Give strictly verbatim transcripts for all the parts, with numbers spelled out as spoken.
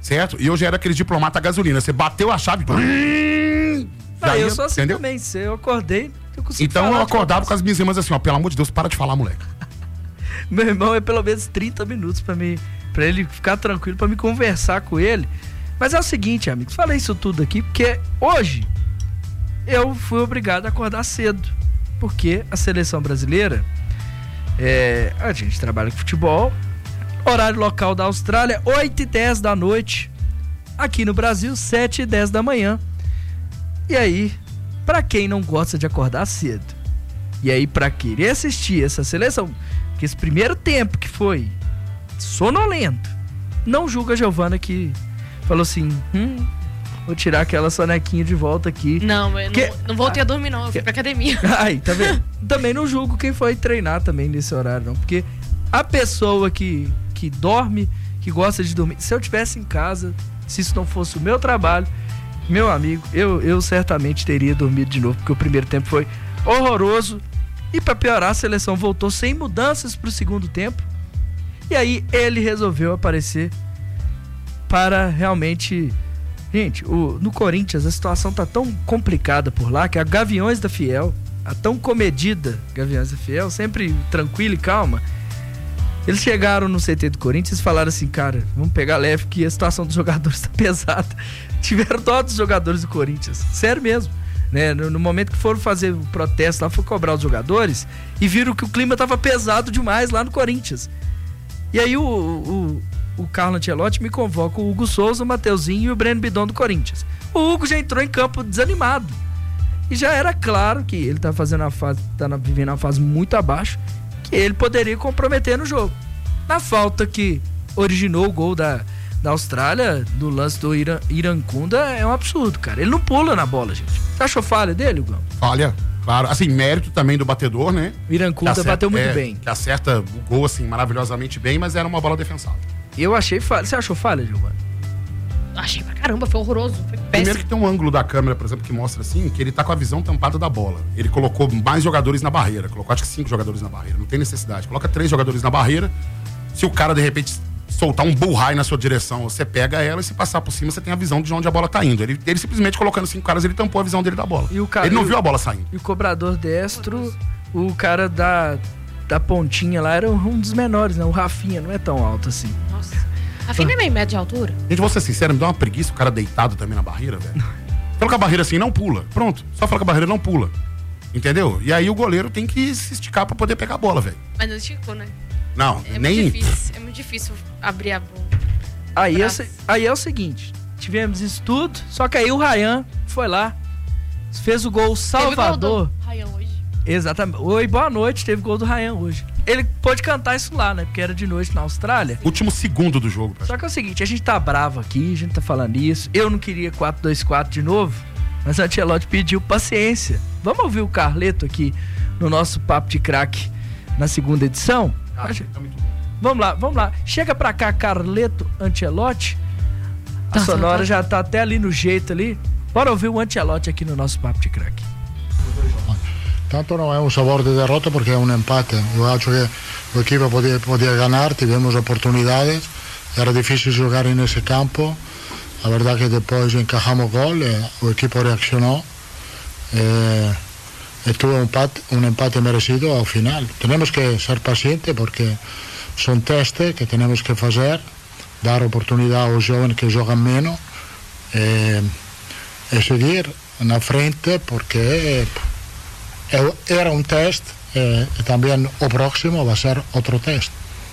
certo? E eu já era aquele diplomata gasolina. Você bateu a chave... Não, eu sou assim entendeu? Também. Se eu acordei, eu consigo Então falar, eu acordava com as minhas irmãs assim, ó, pelo amor de Deus, para de falar, moleque. Meu irmão é pelo menos trinta minutos pra, mim, pra ele ficar tranquilo, pra me conversar com ele. Mas é o seguinte, amigos, falei isso tudo aqui porque hoje eu fui obrigado a acordar cedo. Porque a seleção brasileira, é, a gente trabalha com futebol, horário local da Austrália, oito e dez da noite. Aqui no Brasil, sete e dez da manhã. E aí, pra quem não gosta de acordar cedo, e aí pra querer assistir essa seleção, que esse primeiro tempo que foi sonolento, não julga a Giovana que falou assim, hum, vou tirar aquela sonequinha de volta aqui. Não, eu que... não, não voltei a dormir não, eu fui pra academia. Ai, tá vendo? Também não julgo quem foi treinar também nesse horário não, porque a pessoa que, que dorme, que gosta de dormir, se eu tivesse em casa, se isso não fosse o meu trabalho, meu amigo, eu, eu certamente teria dormido de novo, porque o primeiro tempo foi horroroso. E pra piorar, a seleção voltou sem mudanças pro segundo tempo. E aí ele resolveu aparecer para realmente... Gente, o, no Corinthians a situação tá tão complicada por lá que a Gaviões da Fiel, a tão comedida Gaviões da Fiel, sempre tranquila e calma, eles chegaram no C T do Corinthians e falaram assim, cara, vamos pegar leve que a situação dos jogadores tá pesada. Tiveram todos os jogadores do Corinthians, sério mesmo, né? No, no momento que foram fazer o protesto lá, foram cobrar os jogadores e viram que o clima tava pesado demais lá no Corinthians. E aí o, o, o Carlo Ancelotti me convoca o Hugo Souza, o Mateuzinho e o Breno Bidon do Corinthians. O Hugo já entrou em campo desanimado e já era claro que ele tá fazendo a fase, tá na, vivendo uma fase muito abaixo, que ele poderia comprometer no jogo. Na falta que originou o gol da, da Austrália, do lance do Iran, Irankunda, é um absurdo, cara. Ele não pula na bola, gente. Você achou falha dele, Hugo? Falha, claro. Assim, mérito também do batedor, né? O Irankunda acerta, bateu muito é, bem. Que acerta o gol, assim, maravilhosamente bem, mas era uma bola defensável. Eu achei falha. Você achou falha, Giovana? Achei pra caramba, foi horroroso, foi péssimo. Primeiro que tem um ângulo da câmera, por exemplo, que mostra assim, que ele tá com a visão tampada da bola. Ele colocou mais jogadores na barreira, colocou acho que cinco jogadores na barreira, não tem necessidade. Coloca três jogadores na barreira, se o cara de repente soltar um bullhigh na sua direção, você pega ela e se passar por cima, você tem a visão de onde a bola tá indo. Ele, ele simplesmente colocando cinco caras, ele tampou a visão dele da bola. E o cara, ele não e viu a bola saindo. E o cobrador destro, o cara da, da pontinha lá era um dos menores, né? O Rafinha, não é tão alto assim. Nossa. Rafinha é meio médio de altura? Gente, vou ser sincero, me dá uma preguiça o cara deitado também na barreira, velho. Fala com a barreira assim, não pula. Pronto, só fala com a barreira, não pula. Entendeu? E aí o goleiro tem que se esticar pra poder pegar a bola, velho. Mas não esticou, né? Não, é nem... Muito difícil, é muito difícil abrir a bola. Aí é, aí é o seguinte, tivemos isso tudo, só que aí o Ryan foi lá, fez o gol Salvador. Teve gol do Ryan hoje. Exatamente. Oi, boa noite, teve gol do Ryan hoje. Ele pôde cantar isso lá, né? Porque era de noite na Austrália. Último segundo do jogo. Só que é o seguinte, a gente tá bravo aqui, a gente tá falando isso. Eu não queria quatro dois quatro de novo, mas o Ancelotti pediu paciência. Vamos ouvir o Carleto aqui no nosso Papo de Craque na segunda edição? Ah, tá muito bom. Vamos lá, vamos lá. Chega pra cá, Carleto Ancelotti. A sonora já tá até ali no jeito ali. Bora ouvir o Ancelotti aqui no nosso Papo de Craque. Tanto no è un sabor de derrota porque è un empate. Yo acho que el equipo podía, podía ganar, tuvimos oportunidades, era difícil jugar en ese campo. La verdad que después encajamos gol, eh, el equipo reaccionó. Eh, estuvo un empate, un empate merecido al final. Tenemos que ser pacientes porque son testes que tenemos que hacer, dar oportunidad a los jóvenes que juegan menos eh, y seguir na frente porque era um teste eh, e também o próximo vai ser outro teste.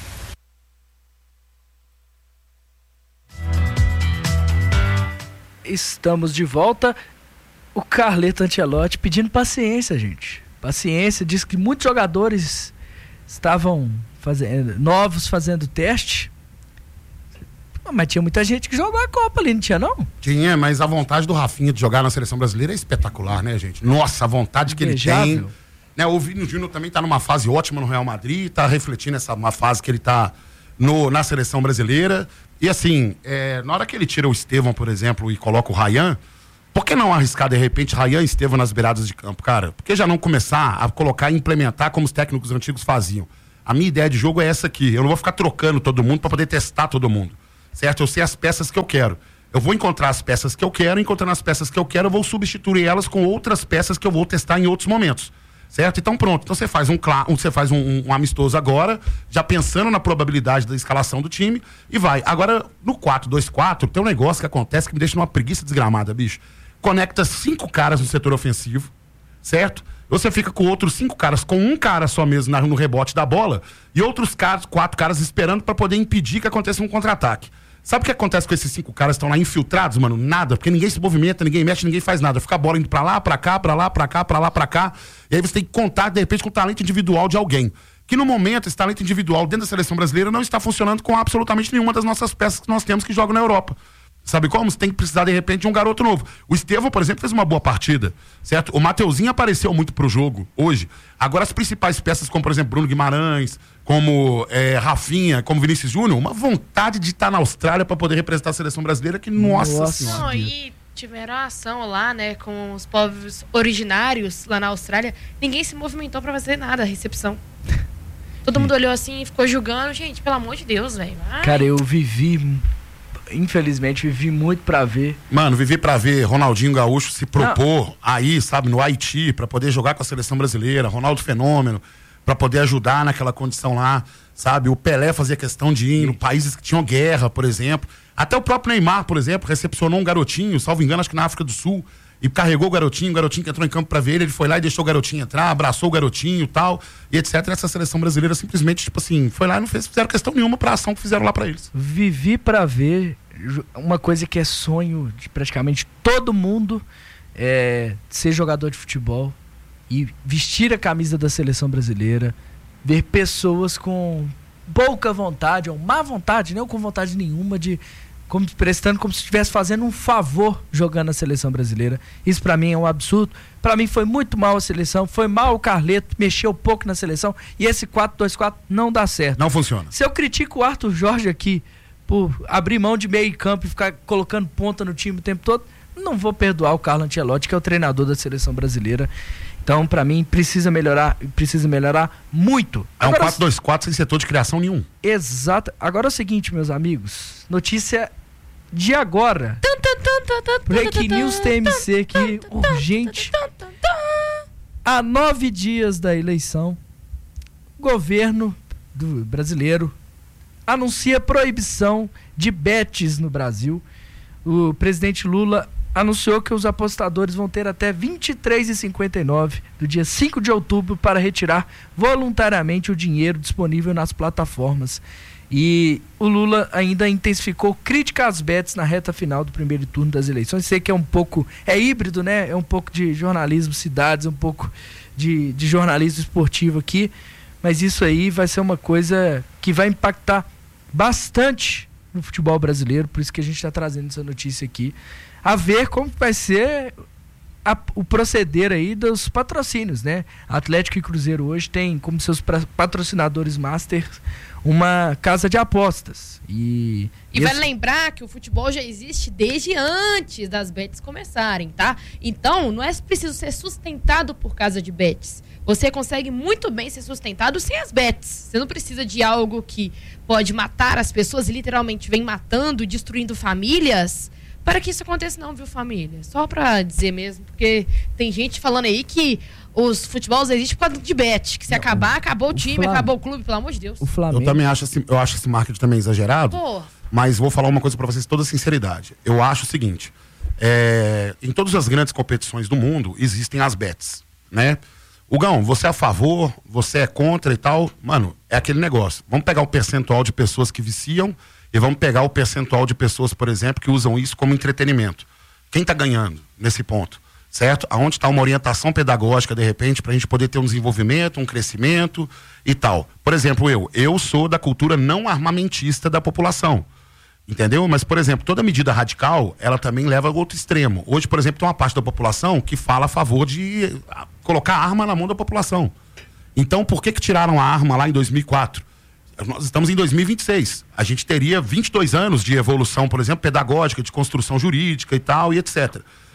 Estamos de volta. O Carleto Ancelotti pedindo paciência, gente. Paciência. Diz que muitos jogadores estavam fazendo, novos fazendo teste. Mas tinha muita gente que jogou a Copa ali, não tinha não? Tinha, mas a vontade do Rafinha de jogar na seleção brasileira é espetacular, né, gente? Nossa, a vontade que ele tem. Né, o Vini Júnior também tá numa fase ótima no Real Madrid, tá refletindo essa uma fase que ele tá no, na seleção brasileira. E assim, é, na hora que ele tira o Estevão, por exemplo, e coloca o Ryan, por que não arriscar, de repente, Ryan e Estevão nas beiradas de campo, cara? Por que já não começar a colocar e implementar como os técnicos antigos faziam? A minha ideia de jogo é essa aqui. Eu não vou ficar trocando todo mundo para poder testar todo mundo. certo? Eu sei as peças que eu quero. Eu vou encontrar as peças que eu quero, encontrando as peças que eu quero, eu vou substituir elas com outras peças que eu vou testar em outros momentos. Certo? Então pronto, então você faz um, você faz um, um, um amistoso agora, já pensando na probabilidade da escalação do time e vai. Agora, no quatro dois quatro, tem um negócio que acontece que me deixa numa preguiça desgramada, bicho. Conecta cinco caras no setor ofensivo, certo? Você fica com outros cinco caras, com um cara só mesmo na, no rebote da bola e outros caras, quatro caras esperando para poder impedir que aconteça um contra-ataque. Sabe o que acontece com esses cinco caras que estão lá infiltrados, mano? Nada, porque ninguém se movimenta, ninguém mexe, ninguém faz nada. Fica a bola indo pra lá, pra cá, pra lá, pra cá, pra lá, pra cá. E aí você tem que contar, de repente, com o talento individual de alguém. Que no momento, esse talento individual dentro da seleção brasileira não está funcionando com absolutamente nenhuma das nossas peças que nós temos que jogam na Europa. Sabe como? Você tem que precisar, de repente, de um garoto novo. O Estevão, por exemplo, fez uma boa partida, certo? O Mateuzinho apareceu muito pro jogo hoje. Agora, as principais peças, como, por exemplo, Bruno Guimarães, como é, Rafinha, como Vinícius Júnior, uma vontade de estar na Austrália para poder representar a seleção brasileira que, nossa, nossa senhora. Não, e tiveram a ação lá, né, com os povos originários lá na Austrália. Ninguém se movimentou para fazer nada, a recepção. Todo mundo olhou assim e ficou julgando. Gente, pelo amor de Deus, velho. Cara, eu vivi... Infelizmente, vivi muito pra ver. Mano, vivi pra ver Ronaldinho Gaúcho se propor Não. aí, sabe, no Haiti, pra poder jogar com a seleção brasileira, Ronaldo Fenômeno, pra poder ajudar naquela condição lá, sabe? O Pelé fazia questão de ir em países que tinham guerra, por exemplo. Até o próprio Neymar, por exemplo, recepcionou um garotinho, salvo engano, acho que na África do Sul, e carregou o garotinho, o garotinho que entrou em campo pra ver ele, ele foi lá e deixou o garotinho entrar, abraçou o garotinho e tal, e etcétera. Essa seleção brasileira simplesmente, tipo assim, foi lá e não fez, fizeram questão nenhuma pra ação que fizeram lá pra eles. Vivi pra ver uma coisa que é sonho de praticamente todo mundo, é ser jogador de futebol e vestir a camisa da seleção brasileira, ver pessoas com pouca vontade, ou má vontade, não com vontade nenhuma, de como, prestando como se estivesse fazendo um favor jogando a seleção brasileira. Isso pra mim é um absurdo. Pra mim foi muito mal a seleção, foi mal o Carleto, mexeu pouco na seleção, e esse quatro dois quatro não dá certo. Não funciona. Se eu critico o Arthur Jorge aqui por abrir mão de meio campo e ficar colocando ponta no time o tempo todo, não vou perdoar o Carlo Ancelotti, que é o treinador da seleção brasileira. Então, pra mim, precisa melhorar, precisa melhorar muito. É um quatro dois quatro sem setor de criação nenhum. Exato. Agora é o seguinte, meus amigos, notícia de agora. Breaking News T M C aqui, urgente. Há nove dias da eleição, o governo do brasileiro anuncia proibição de bets no Brasil. O presidente Lula anunciou que os apostadores vão ter até vinte e três e cinquenta e nove do dia cinco de outubro para retirar voluntariamente o dinheiro disponível nas plataformas. E o Lula ainda intensificou crítica às bets na reta final do primeiro turno das eleições. Sei que é um pouco, é híbrido, né? É um pouco de jornalismo cidades, um pouco de, de jornalismo esportivo aqui. Mas isso aí vai ser uma coisa que vai impactar bastante no futebol brasileiro, por isso que a gente está trazendo essa notícia aqui, a ver como vai ser a, o proceder aí dos patrocínios, né? Atlético e Cruzeiro hoje tem como seus pra, patrocinadores master uma casa de apostas. E, e esse... vai lembrar que o futebol já existe desde antes das bets começarem, tá? Então, não é preciso ser sustentado por causa de bets. Você consegue muito bem ser sustentado sem as bets. Você não precisa de algo que pode matar as pessoas e literalmente vem matando, destruindo famílias, para que isso aconteça não, viu, família? Só para dizer mesmo, porque tem gente falando aí que os futebols existem por causa de bet, que se não, acabar, acabou o, o time, Flam... acabou o clube, pelo amor de Deus. O Flamengo... Eu também acho, assim, eu acho esse marketing também exagerado, Pô. mas vou falar uma coisa para vocês com toda sinceridade. Eu acho o seguinte, é, em todas as grandes competições do mundo existem as bets, né? Hugão, você é a favor, você é contra e tal, mano, é aquele negócio. Vamos pegar o percentual de pessoas que viciam e vamos pegar o percentual de pessoas, por exemplo, que usam isso como entretenimento. Quem tá ganhando nesse ponto, certo? Aonde está uma orientação pedagógica, de repente, para a gente poder ter um desenvolvimento, um crescimento e tal. Por exemplo, eu, eu sou da cultura não armamentista da população. Entendeu? Mas, por exemplo, toda medida radical, ela também leva ao outro extremo. Hoje, por exemplo, tem uma parte da população que fala a favor de colocar arma na mão da população. Então, por que que tiraram a arma lá em dois mil e quatro? Nós estamos em dois mil e vinte e seis. A gente teria vinte e dois anos de evolução, por exemplo, pedagógica, de construção jurídica e tal, e etcétera.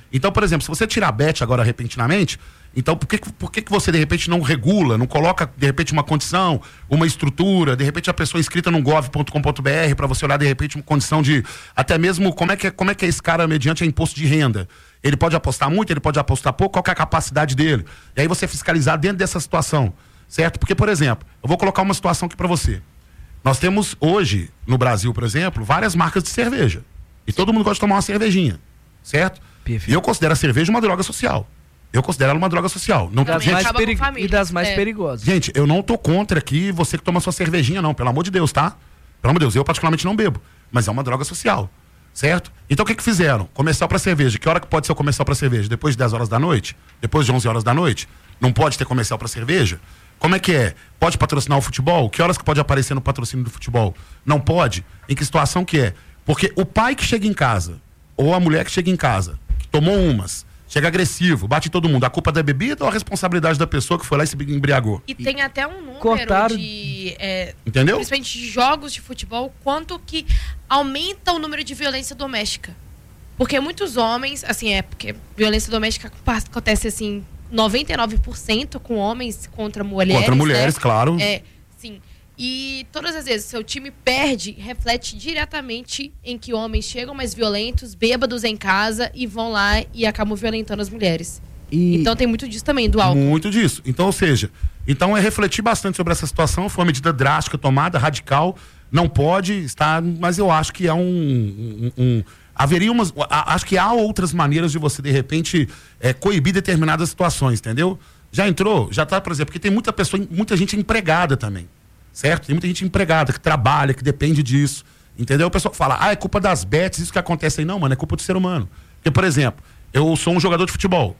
Então, por exemplo, se você tirar a bet agora repentinamente, então por que, por que, que você de repente não regula, não coloca de repente uma condição, uma estrutura, de repente a pessoa inscrita no gov ponto com ponto br para você olhar de repente uma condição de, até mesmo como é que é, como é que é esse cara mediante a imposto de renda. Ele pode apostar muito, ele pode apostar pouco, qual que é a capacidade dele? E aí você fiscalizar dentro dessa situação, certo? Porque, por exemplo, eu vou colocar uma situação aqui para você. Nós temos hoje, no Brasil, por exemplo, várias marcas de cerveja. E todo mundo gosta de tomar uma cervejinha, certo? Perfeito. E eu considero a cerveja uma droga social. Eu considero ela uma droga social. Não das gente, mais perig... E das mais é. perigosas. Gente, eu não tô contra aqui você que toma sua cervejinha, não. Pelo amor de Deus, tá? Pelo amor de Deus, eu particularmente não bebo. Mas é uma droga social. Certo? Então o que que fizeram? Comercial pra cerveja. Que hora que pode ser o comercial pra cerveja? Depois de dez horas da noite? Depois de onze horas da noite? Não pode ter comercial pra cerveja? Como é que é? Pode patrocinar o futebol? Que horas que pode aparecer no patrocínio do futebol? Não pode? Em que situação que é? Porque o pai que chega em casa, ou a mulher que chega em casa, que tomou umas, chega agressivo, bate em todo mundo, a culpa é da bebida ou a responsabilidade da pessoa que foi lá e se embriagou? E tem até um número Cortaram... de... É, entendeu? Principalmente de jogos de futebol, quanto que aumenta o número de violência doméstica. Porque muitos homens, assim, é porque violência doméstica acontece, assim, noventa e nove por cento com homens contra mulheres. Contra mulheres, né? Claro. É, sim. E todas as vezes seu time perde, reflete diretamente em que homens chegam mais violentos, bêbados em casa e vão lá e acabam violentando as mulheres. E... Então tem muito disso também, do álcool. Muito disso. Então, ou seja, então é refletir bastante sobre essa situação, foi uma medida drástica tomada, radical, não pode estar, mas eu acho que é um... um, um haveria umas... Acho que há outras maneiras de você, de repente, é, coibir determinadas situações, entendeu? Já entrou? Já tá, por exemplo, porque tem muita pessoa, muita gente empregada também. Certo? Tem muita gente empregada, que trabalha, que depende disso. Entendeu? O pessoal fala, ah, é culpa das bets, isso que acontece aí. Não, mano, é culpa do ser humano. Porque, por exemplo, eu sou um jogador de futebol.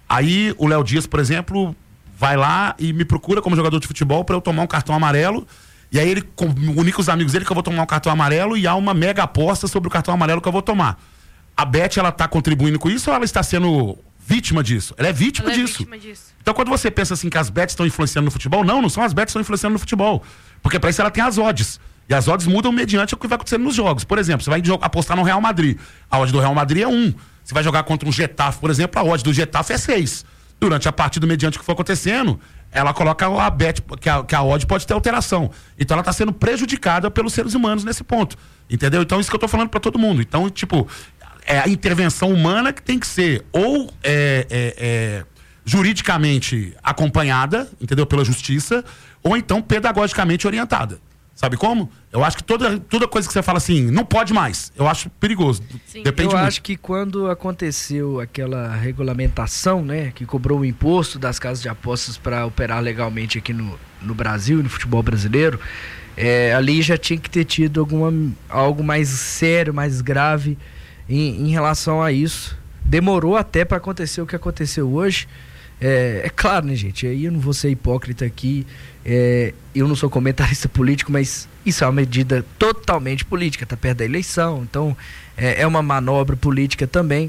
Aí o Léo Dias, por exemplo, vai lá e me procura como jogador de futebol para eu tomar um cartão amarelo. E aí ele comunica os amigos dele que eu vou tomar um cartão amarelo e há uma mega aposta sobre o cartão amarelo que eu vou tomar. A Bet, ela tá contribuindo com isso ou ela está sendo vítima disso? Ela é vítima ela disso. É vítima disso. Então, quando você pensa assim que as bets estão influenciando no futebol, não, não são as bets que estão influenciando no futebol. Porque para isso ela tem as odds. E as odds mudam mediante o que vai acontecendo nos jogos. Por exemplo, você vai apostar no Real Madrid. A odd do Real Madrid é um. Você vai jogar contra um Getafe, por exemplo, a odd do Getafe é seis. Durante a partida, mediante o que for acontecendo, ela coloca a bet, que a, que a odd pode ter alteração. Então ela está sendo prejudicada pelos seres humanos nesse ponto. Entendeu? Então isso que eu estou falando para todo mundo. Então, tipo, é a intervenção humana que tem que ser ou é, é, é, juridicamente acompanhada, entendeu? Pela justiça, ou então pedagogicamente orientada. Sabe como? Eu acho que toda, toda coisa que você fala assim, não pode mais, eu acho perigoso. Sim. Depende eu muito. acho que quando aconteceu aquela regulamentação, né, que cobrou o imposto das casas de apostas para operar legalmente aqui no, no Brasil, no futebol brasileiro, é, ali já tinha que ter tido alguma, algo mais sério, mais grave em, em relação a isso. Demorou até para acontecer o que aconteceu hoje. É, é claro, né, gente? Aí eu não vou ser hipócrita aqui. É, eu não sou comentarista político, mas isso é uma medida totalmente política, tá perto da eleição, então é, é uma manobra política também.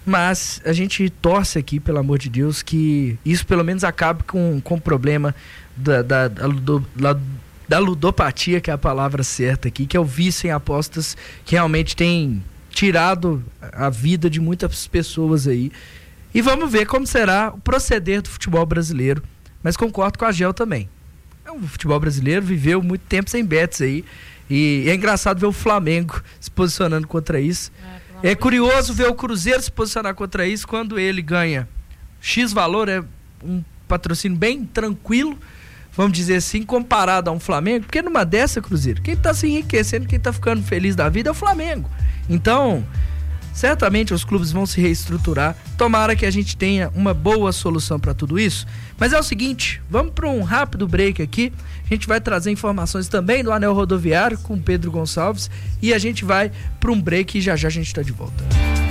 Mas a gente torce aqui, pelo amor de Deus, que isso pelo menos acabe com, com o problema da, da, da, ludo, da, da ludopatia, que é a palavra certa aqui, que é o vício em apostas, que realmente tem tirado a vida de muitas pessoas aí. E vamos ver como será o proceder do futebol brasileiro. Mas concordo com a Gel também. O futebol brasileiro viveu muito tempo sem bets aí. E é engraçado ver o Flamengo se posicionando contra isso. É, é curioso ver o Cruzeiro se posicionar contra isso quando ele ganha X valor, é um patrocínio bem tranquilo, vamos dizer assim, comparado a um Flamengo. Porque numa dessa, Cruzeiro, quem está se enriquecendo, quem está ficando feliz da vida é o Flamengo. Então, certamente os clubes vão se reestruturar. Tomara que a gente tenha uma boa solução para tudo isso. Mas é o seguinte, vamos para um rápido break aqui. A gente vai trazer informações também do Anel Rodoviário com o Pedro Gonçalves. E a gente vai para um break e já já a gente está de volta.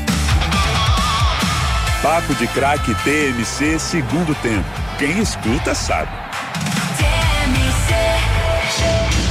Papo de Craque T M C segundo tempo. Quem escuta sabe. T M C.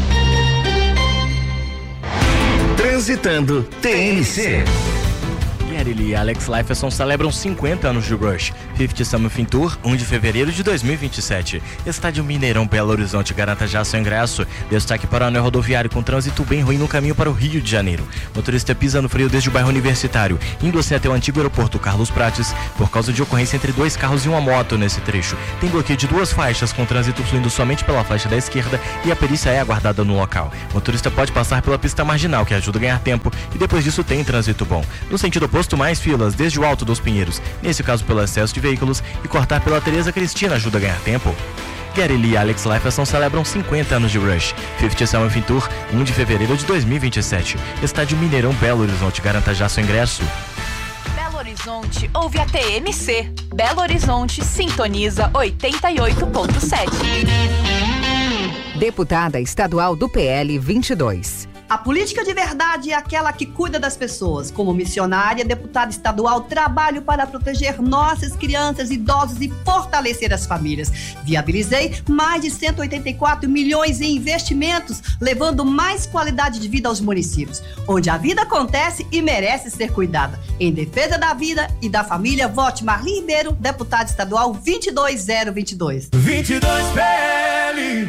Transitando T M C. Gary Lee e Alex Lifeson celebram cinquenta anos de Rush. cinquenta Something Tour, primeiro de fevereiro de dois mil e vinte e sete. Estádio Mineirão, Belo Horizonte, garanta já seu ingresso. Destaque para o anel rodoviário com trânsito bem ruim no caminho para o Rio de Janeiro. Motorista pisa no freio desde o bairro Universitário, indo assim até o antigo aeroporto Carlos Prates, por causa de ocorrência entre dois carros e uma moto nesse trecho. Tem bloqueio de duas faixas, com trânsito fluindo somente pela faixa da esquerda, e a perícia é aguardada no local. O motorista pode passar pela pista marginal, que ajuda a ganhar tempo, e depois disso tem trânsito bom. No sentido oposto, mais filas, desde o Alto dos Pinheiros, nesse caso pelo excesso de veículos, e cortar pela Tereza Cristina ajuda a ganhar tempo. Gary Lee e Alex Lifeson celebram cinquenta anos de Rush. cinquenta Something Tour, primeiro de fevereiro de dois mil e vinte e sete. Estádio Mineirão, Belo Horizonte, garanta já seu ingresso. Belo Horizonte ouve a T M C. Belo Horizonte sintoniza oitenta e oito ponto sete. Deputada estadual do P L vinte e dois. A política de verdade é aquela que cuida das pessoas. Como missionária, deputada estadual, trabalho para proteger nossas crianças, idosos e fortalecer as famílias. Viabilizei mais de cento e oitenta e quatro milhões em investimentos, levando mais qualidade de vida aos municípios, onde a vida acontece e merece ser cuidada. Em defesa da vida e da família, vote Marli Ribeiro, deputada estadual vinte e dois zero vinte e dois. vinte e dois P L.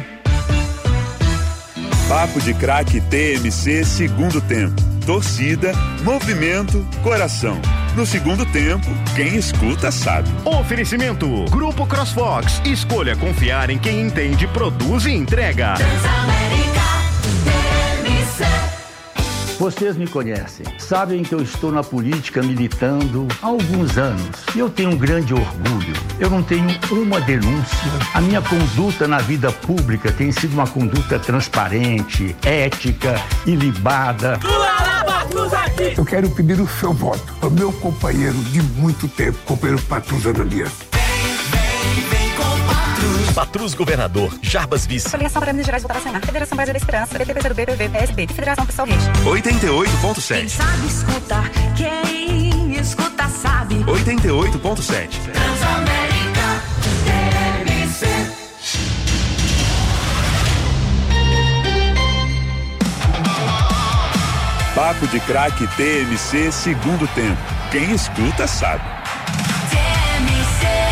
Papo de Craque T M C segundo tempo. Torcida, movimento, coração. No segundo tempo, quem escuta sabe. Oferecimento: Grupo CrossFox. Escolha confiar em quem entende, produz e entrega. Transamérica T M C. Vocês me conhecem, sabem que eu estou na política militando há alguns anos e eu tenho um grande orgulho. Eu não tenho uma denúncia. A minha conduta na vida pública tem sido uma conduta transparente, ética, ilibada. Eu quero pedir o seu voto ao meu companheiro de muito tempo, companheiro Patrus Ananias. Patrus Governador, Jarbas Vice. Federação para Minas Gerais voltar a sonhar. Federação Brasileira Esperança, B T P C do B, P V, P S B, Federação Pessoal Rede. oitenta e oito ponto sete. Quem sabe escutar, quem escuta sabe. oitenta e oito ponto sete. Transamérica T M C. Papo de Craque T M C segundo tempo. Quem escuta sabe. T M C.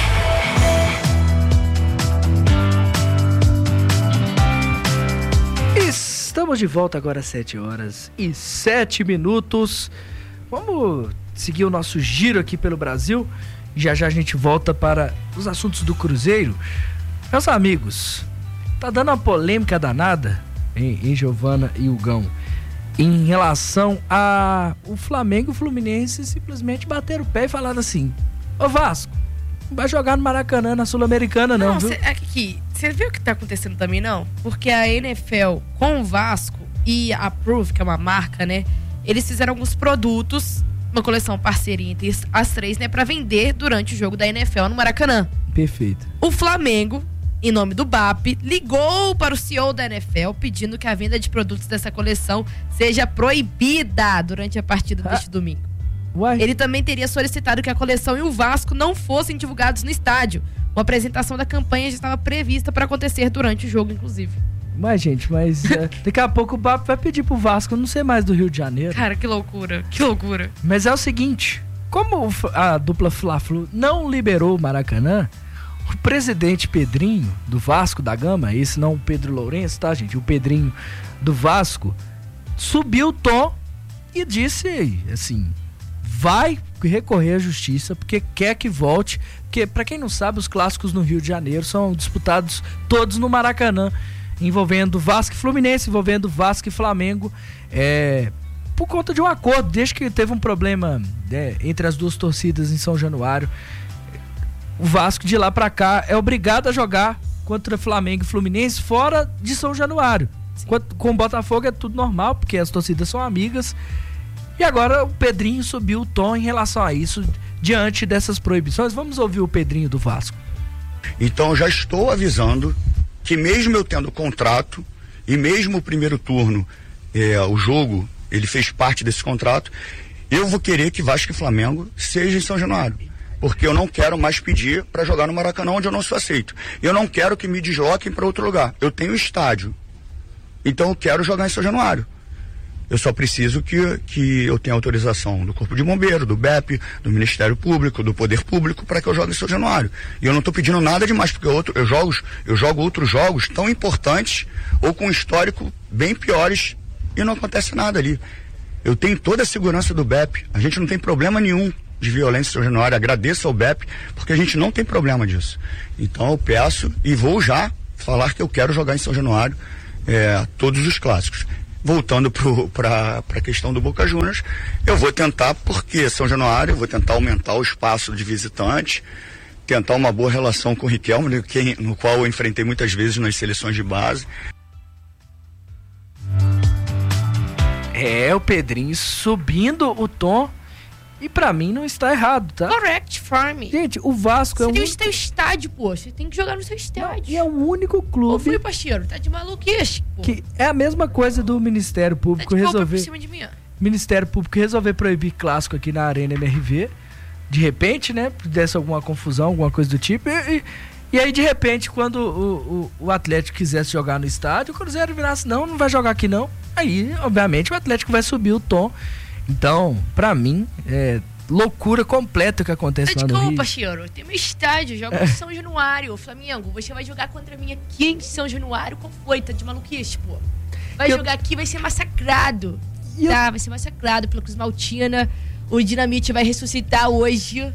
Estamos de volta agora às sete horas e sete minutos. Vamos seguir o nosso giro aqui pelo Brasil. Já já a gente volta para os assuntos do Cruzeiro. Meus amigos, tá dando uma polêmica danada em, em Giovana e Hugão em relação a o Flamengo e o Fluminense simplesmente bateram o pé e falaram assim: ô Vasco, não vai jogar no Maracanã, na Sul-Americana não, não viu? Cê, aqui, você viu o que tá acontecendo também, não? Porque a N F L com o Vasco e a Proof, que é uma marca, né? Eles fizeram alguns produtos, uma coleção parceria entre as três, né? Pra vender durante o jogo da N F L no Maracanã. Perfeito. O Flamengo, em nome do B A P, ligou para o C E O da N F L pedindo que a venda de produtos dessa coleção seja proibida durante a partida ah. deste domingo. Uai. Ele também teria solicitado que a coleção e o Vasco não fossem divulgados no estádio. Uma apresentação da campanha já estava prevista para acontecer durante o jogo, inclusive. Mas, gente, mas é, daqui a pouco o B A P vai pedir pro Vasco não ser mais do Rio de Janeiro. Cara, que loucura, que loucura. Mas é o seguinte, como a dupla Fla-Flu não liberou o Maracanã, o presidente Pedrinho, do Vasco da Gama, esse não o Pedro Lourenço, tá, gente? O Pedrinho do Vasco, subiu o tom e disse, assim, vai recorrer à justiça, porque quer que volte, porque, pra quem não sabe, os clássicos no Rio de Janeiro são disputados todos no Maracanã, envolvendo Vasco e Fluminense, envolvendo Vasco e Flamengo, é, por conta de um acordo, desde que teve um problema é, entre as duas torcidas em São Januário. O Vasco de lá pra cá é obrigado a jogar contra Flamengo e Fluminense fora de São Januário. Quanto, com o Botafogo é tudo normal, porque as torcidas são amigas. E agora o Pedrinho subiu o tom em relação a isso, diante dessas proibições. Vamos ouvir o Pedrinho do Vasco. Então já estou avisando que mesmo eu tendo contrato e mesmo o primeiro turno, é, o jogo, ele fez parte desse contrato, eu vou querer que Vasco e Flamengo seja em São Januário. Porque eu não quero mais pedir para jogar no Maracanã, onde eu não sou aceito. Eu não quero que me desloquem para outro lugar. Eu tenho estádio. Então eu quero jogar em São Januário. Eu só preciso que, que eu tenha autorização do Corpo de Bombeiro, do B E P, do Ministério Público, do Poder Público, para que eu jogue em São Januário. E eu não estou pedindo nada demais, porque outro, eu, jogo, eu jogo outros jogos tão importantes ou com histórico bem piores e não acontece nada ali. Eu tenho toda a segurança do B E P. A gente não tem problema nenhum de violência em São Januário. Agradeço ao B E P, porque a gente não tem problema disso. Então eu peço e vou já falar que eu quero jogar em São Januário é, todos os clássicos. Voltando para a questão do Boca Juniors, eu vou tentar, porque São Januário, eu vou tentar aumentar o espaço de visitante, tentar uma boa relação com o Riquelme, no, que, no qual eu enfrentei muitas vezes nas seleções de base. É, o Pedrinho subindo o tom, e pra mim não está errado, tá? Correct for me. Gente, o Vasco é um... Você tem o seu estádio, pô. Você tem que jogar no seu estádio. E é o único clube... Ô, Fui Pacheiro, tá de maluquice, pô. Que é a mesma coisa do Ministério Público tá de resolver... por cima de mim, ó. Ministério Público resolver proibir clássico aqui na Arena M R V. De repente, né? Desse alguma confusão, alguma coisa do tipo. E, e, e aí, de repente, quando o, o, o Atlético quisesse jogar no estádio, o Cruzeiro virasse, não, não vai jogar aqui não. Aí, obviamente, o Atlético vai subir o tom. Então, pra mim, é... loucura completa que acontece lá no Rio. Pacheiro, tem meu estádio, jogo é. em São Januário, Flamengo, você vai jogar contra mim aqui em São Januário, qual foi? Tá de maluquice, pô. Vai eu... jogar aqui, vai ser massacrado, eu... tá? Vai ser massacrado pela Cruz Maltina, o Dinamite vai ressuscitar hoje,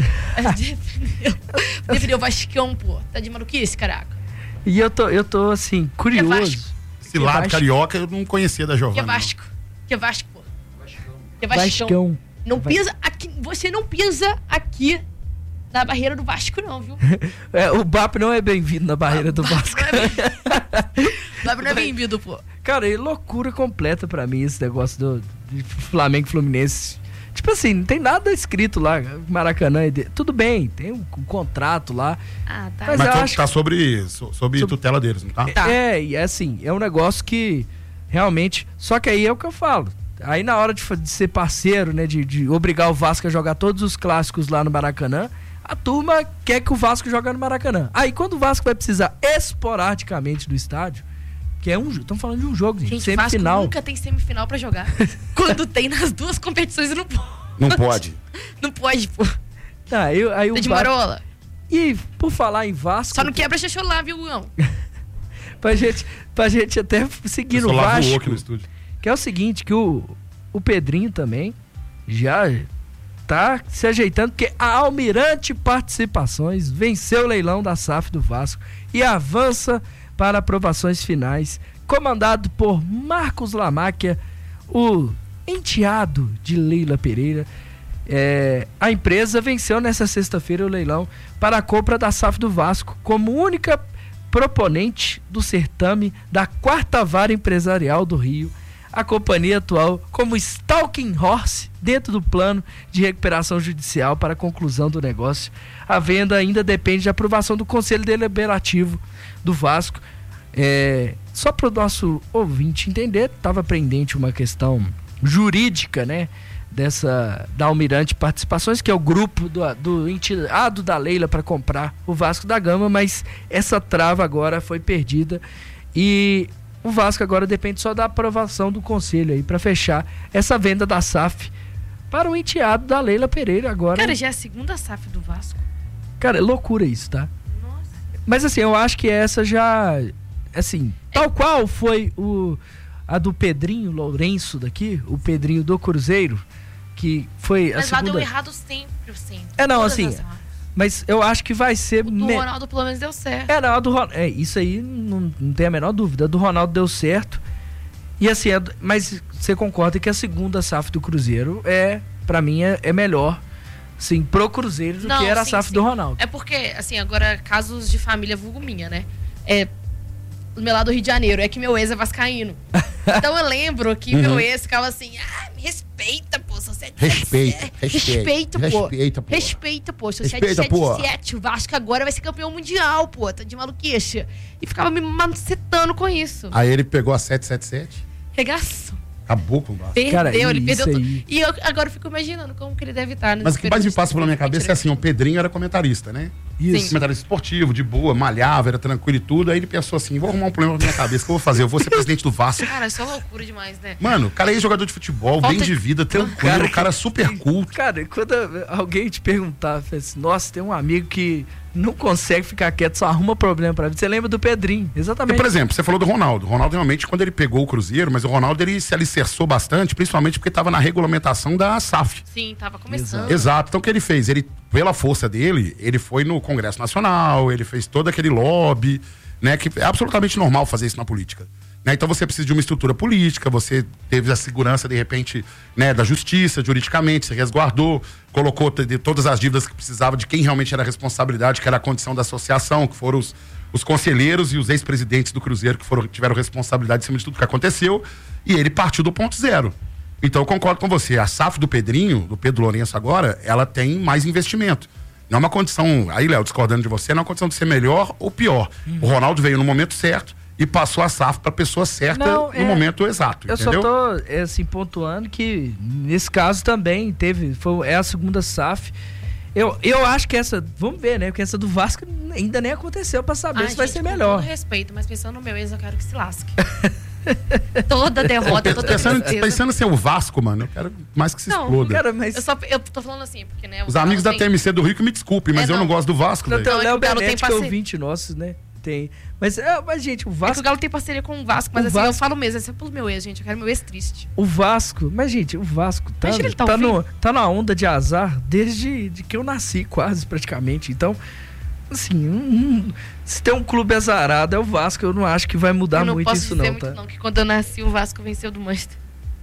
defendeu o Vascão, pô, tá de maluquice, caraca. E eu tô, eu tô assim, curioso. Que é Vasco? Esse lado Vasco? Carioca eu não conhecia da Giovana. Que é Vasco? Que é Vasco, pô. Vascão. Que é Vascão. Vascão. Não pisa aqui, você não pisa aqui na barreira do Vasco, não, viu? É, o B A P não é bem-vindo na barreira do Vasco. O B A P não é bem-vindo, pô. Cara, é loucura completa pra mim esse negócio do de Flamengo e Fluminense. Tipo assim, não tem nada escrito lá, Maracanã. Tudo bem, tem um, um contrato lá. Ah, tá. Mas, mas tá sobre, sobre, sobre tutela deles, não tá? tá? É, e é assim, é um negócio que realmente... Só que aí é o que eu falo. Aí na hora de, de ser parceiro, né, de, de obrigar o Vasco a jogar todos os clássicos lá no Maracanã, a turma quer que o Vasco jogue no Maracanã. Aí quando o Vasco vai precisar esporadicamente do estádio, que é um, estamos falando de um jogo, gente, gente semifinal. Vasco nunca tem semifinal pra jogar. Quando tem nas duas competições não pode. Não pode. Não pode, pô. Tá, eu, aí o tá de Vasco... marola. E por falar em Vasco... Só não quebra lá, viu, Gão? pra, gente, pra gente até seguir no Vasco. Aqui no estúdio. Que é o seguinte, que o, o Pedrinho também já tá se ajeitando, porque a Almirante Participações venceu o leilão da S A F do Vasco e avança para aprovações finais, comandado por Marcos Lamáquia, o enteado de Leila Pereira. É, a empresa venceu nessa sexta-feira o leilão para a compra da S A F do Vasco como única proponente do certame da quarta vara empresarial do Rio. A companhia atual como stalking horse dentro do plano de recuperação judicial para a conclusão do negócio. A venda ainda depende de aprovação do Conselho Deliberativo do Vasco. É, só para o nosso ouvinte entender, estava pendente uma questão jurídica, né, dessa, da Almirante Participações, que é o grupo do, do enteado da Leila para comprar o Vasco da Gama, mas essa trava agora foi perdida e o Vasco agora depende só da aprovação do conselho aí para fechar essa venda da S A F para o enteado da Leila Pereira agora. Cara, já é a segunda S A F do Vasco. Cara, é loucura isso, tá? Nossa. Mas assim, eu acho que essa já, assim, é. tal qual foi o, a do Pedrinho Lourenço daqui, o Pedrinho do Cruzeiro, que foi a Mas segunda... lá deu errado sempre, sempre. É, não, Todas assim... as... Mas eu acho que vai ser... O do me... Ronaldo pelo menos deu certo. É, não, a do Ronaldo... É, isso aí não, não tem a menor dúvida. A do Ronaldo deu certo. E assim, é... mas você concorda que a segunda S A F do Cruzeiro é, pra mim, é, é melhor, sim, pro Cruzeiro do não, que era sim, a S A F sim. do Ronaldo. É porque, assim, agora, casos de família vulgo minha, né? É... Do meu lado do Rio de Janeiro, é que meu ex é vascaíno. Então eu lembro que uhum. meu ex ficava assim, ah, me respeita, pô, sou sete sete sete. Respeita, respeita, respeita, pô. Respeita, pô. Respeita, pô, sou respeita, sete sete sete. O Vasco agora vai ser campeão mundial, pô, tá de maluquice. E ficava me macetando com isso. Aí ele pegou a sete sete sete? Regaço. Acabou com o Vasco. Perdeu, Cara, ele perdeu tudo. aí. E eu agora eu fico imaginando como que ele deve estar. Mas o que mais me passa pela minha cabeça é assim, o Pedrinho era comentarista, né? Isso. Comentarista esportivo, de boa, malhava, era tranquilo e tudo. Aí ele pensou assim, vou arrumar um problema na minha cabeça, o que eu vou fazer? Eu vou ser presidente do Vasco. Cara, isso é loucura demais, né? Mano, o cara é jogador de futebol, Falta bem de vida, tranquilo, cara, o cara super culto. Cara, quando alguém te perguntar, assim, nossa, tem um amigo que não consegue ficar quieto, só arruma problema pra mim. Você lembra do Pedrinho, exatamente. E, por exemplo, você falou do Ronaldo. O Ronaldo realmente, quando ele pegou o Cruzeiro, mas o Ronaldo ele se alicerçou bastante, principalmente porque estava na regulamentação da S A F. Sim, tava começando. Exato. Então o que ele fez? Ele, pela força dele, ele foi no Congresso Nacional, ele fez todo aquele lobby, né? Que é absolutamente normal fazer isso na política. Né? Então você precisa de uma estrutura política, você teve a segurança, de repente, né, da justiça, juridicamente, se resguardou, colocou de, todas as dívidas que precisava de quem realmente era a responsabilidade, que era a condição da associação, que foram os, os conselheiros e os ex-presidentes do Cruzeiro que foram, tiveram responsabilidade em cima de tudo que aconteceu, e ele partiu do ponto zero. Então eu concordo com você, a S A F do Pedrinho, do Pedro Lourenço agora, ela tem mais investimento. Não é uma condição, aí Léo, discordando de você, não é uma condição de ser melhor ou pior. Uhum. O Ronaldo veio no momento certo e passou a S A F para a pessoa certa não, no é, momento exato, eu entendeu? Eu só tô assim, pontuando que nesse caso também teve, foi, é a segunda S A F. Eu, eu acho que essa, vamos ver, né? Porque essa do Vasco ainda nem aconteceu para saber Ai, se vai gente, ser melhor. Com todo respeito, mas pensando no meu ex, eu quero que se lasque. Toda derrota, toda pensando, pensando em ser o Vasco, mano, eu quero mais que se não, exploda. Cara, mas... eu, só, eu tô falando assim, porque, né... Os amigos da tem... T M C do Rio que me desculpem, mas é, eu não gosto do Vasco, velho. Então, o Léo Benetti, que é parceria... ouvinte nossos, né? Tem. Mas, é, mas, gente, o Vasco... É que o Galo tem parceria com o Vasco, mas o assim, Vasco... eu falo mesmo, é pelo meu ex, gente, eu quero meu ex triste. O Vasco, mas, gente, o Vasco tá, tá, tá, no, tá na onda de azar desde de que eu nasci, quase, praticamente. Então, assim, um, se tem um clube azarado é o Vasco, eu não acho que vai mudar muito isso não, Eu não posso dizer muito não, que quando eu nasci o Vasco venceu do Manchester.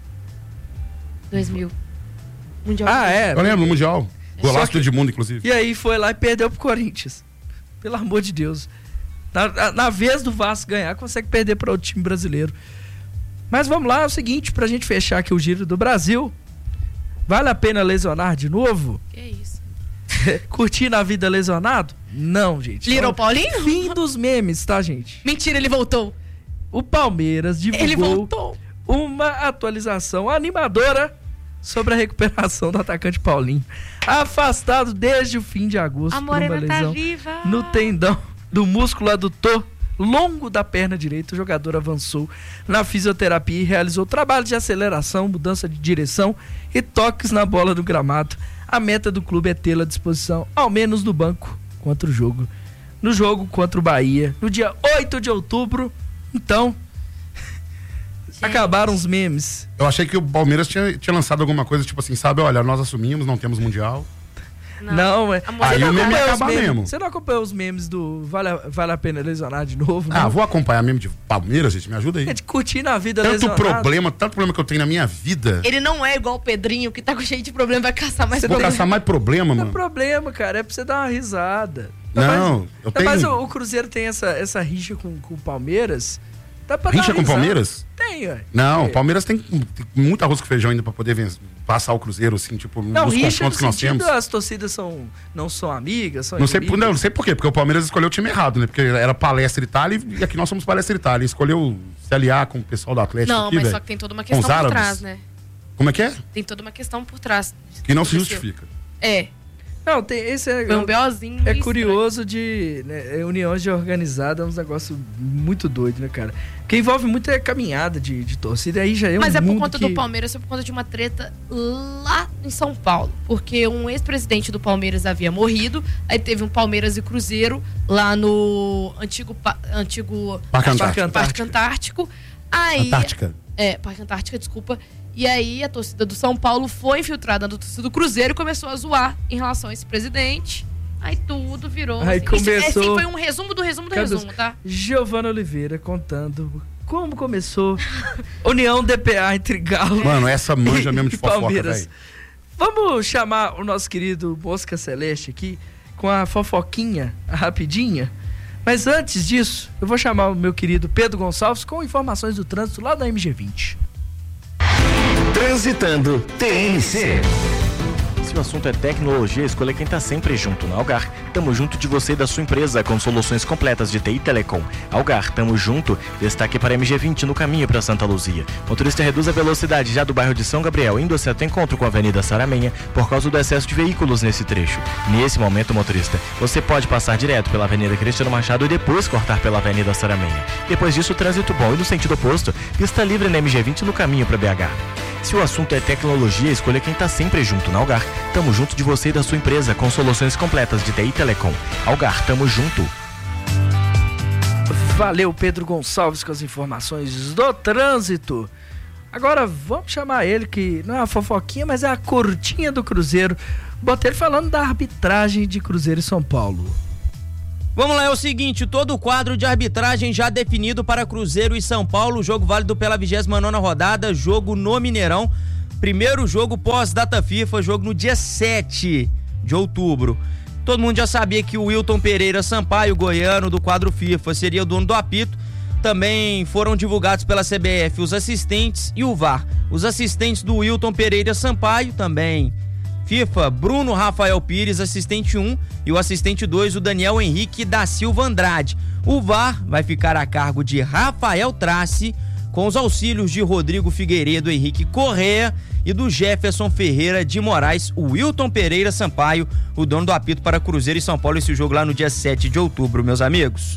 dois mil. Mundial. Ah, é? Eu lembro, no Mundial. Golaço do Edmundo, inclusive. E aí foi lá e perdeu pro Corinthians. Pelo amor de Deus. Na, na, na vez do Vasco ganhar, consegue perder para o time brasileiro. Mas vamos lá, é o seguinte, pra gente fechar aqui o Giro do Brasil. Vale a pena lesionar de novo? Que isso? Curtir na vida lesionado? Não, gente. Little então, Paulinho? Fim dos memes, tá, gente? Mentira, ele voltou. O Palmeiras divulgou ele voltou. uma atualização animadora sobre a recuperação do atacante Paulinho. Afastado desde o fim de agosto a por uma lesão tá viva. no tendão do músculo adutor longo da perna direita. O jogador avançou na fisioterapia e realizou trabalho de aceleração, mudança de direção e toques na bola do gramado. A meta do clube é tê-lo à disposição, ao menos no banco, contra o jogo. No jogo contra o Bahia, no dia oito de outubro. Então, gente, acabaram os memes. Eu achei que o Palmeiras tinha, tinha lançado alguma coisa, tipo assim, sabe, olha, nós assumimos, não temos Mundial. Não, não é. Aí o meme ia acabar mesmo. Você não acompanhou os memes do Vale a, vale a Pena Lesionar de novo? Ah, não? Vou acompanhar meme de Palmeiras, gente, me ajuda aí. É de curtir na vida tanto lesionado. problema, tanto problema que eu tenho na minha vida. Ele não é igual o Pedrinho, que tá com cheio de problema, vai caçar mais Vou problema. caçar mais problema, mano. Não é problema, cara, é pra você dar uma risada. Não, mas, eu tenho... Mas o, o Cruzeiro tem essa, essa rixa com, com o Palmeiras. Dá pra rixa dar com o Palmeiras? Tem, ué. Não, o Palmeiras tem, tem muito arroz com feijão ainda pra poder vencer, passar o Cruzeiro, assim, tipo, não, nos rixa confrontos que nós temos. As torcidas são, não são amigas, são não sei, não, não sei por quê, porque o Palmeiras escolheu o time errado, né? Porque era Palestra Itália e aqui nós somos Palestra Itália. Escolheu se aliar com o pessoal do Atlético. Não, aqui, mas véio, só que tem toda uma questão por árabes. trás, né? Como é que é? Tem toda uma questão por trás. Que não se justifica. É. Não, tem esse é, Foi um BOzinho é curioso de né, uniões de organizada, é um negócio muito doido, né, cara? Porque envolve muita caminhada de, de torcida, aí já é um Mas é por conta que... do Palmeiras, é por conta de uma treta lá em São Paulo, porque um ex-presidente do Palmeiras havia morrido, aí teve um Palmeiras e Cruzeiro lá no antigo antigo Parque Antártico. Parque Antártico. Aí, Antártica. É, Parque Antártica, desculpa. E aí a torcida do São Paulo foi infiltrada na torcida do Cruzeiro e começou a zoar em relação a esse presidente. Aí tudo virou... Aí assim, começou... Isso, assim, foi um resumo do resumo do resumo, tá? Giovana Oliveira contando como começou União D P A entre Galo... Mano, essa manja mesmo de fofoca, velho. Vamos chamar o nosso querido Mosca Celeste aqui com a fofoquinha, a rapidinha. Mas antes disso, eu vou chamar o meu querido Pedro Gonçalves com informações do trânsito lá da M G vinte. Transitando T N C. Se o assunto é tecnologia, escolha quem tá sempre junto. Na Algar, tamo junto de você e da sua empresa, com soluções completas de T I e Telecom. Algar, tamo junto. Destaque para M G vinte no caminho para Santa Luzia. Motorista reduz a velocidade já do bairro de São Gabriel, indo a certo encontro com a Avenida Saramenha, por causa do excesso de veículos nesse trecho. Nesse momento, motorista, você pode passar direto pela Avenida Cristiano Machado e depois cortar pela Avenida Saramenha. Depois disso, trânsito bom e no sentido oposto, pista livre na M G vinte no caminho para B H. Se o assunto é tecnologia, escolha quem tá sempre junto. Na Algar, tamo junto de você e da sua empresa, com soluções completas de T I e Telecom. Algar, tamo junto. Valeu, Pedro Gonçalves, com as informações do trânsito. Agora vamos chamar ele, que não é uma fofoquinha, mas é a curtinha do Cruzeiro. Botei ele falando da arbitragem de Cruzeiro e São Paulo. Vamos lá, é o seguinte, todo o quadro de arbitragem já definido para Cruzeiro e São Paulo, jogo válido pela vigésima nona rodada, jogo no Mineirão, primeiro jogo pós-data FIFA, jogo no dia sete de outubro. Todo mundo já sabia que o Wilton Pereira Sampaio, goiano do quadro FIFA, seria o dono do apito. Também foram divulgados pela C B F os assistentes e o V A R. Os assistentes do Wilton Pereira Sampaio também FIFA, Bruno Rafael Pires, assistente um, e o assistente dois, o Daniel Henrique da Silva Andrade. O V A R vai ficar a cargo de Rafael Trace, com os auxílios de Rodrigo Figueiredo, Henrique Correa e do Jefferson Ferreira de Moraes, o Wilton Pereira Sampaio, o dono do apito para Cruzeiro e São Paulo, esse jogo lá no dia sete de outubro, meus amigos.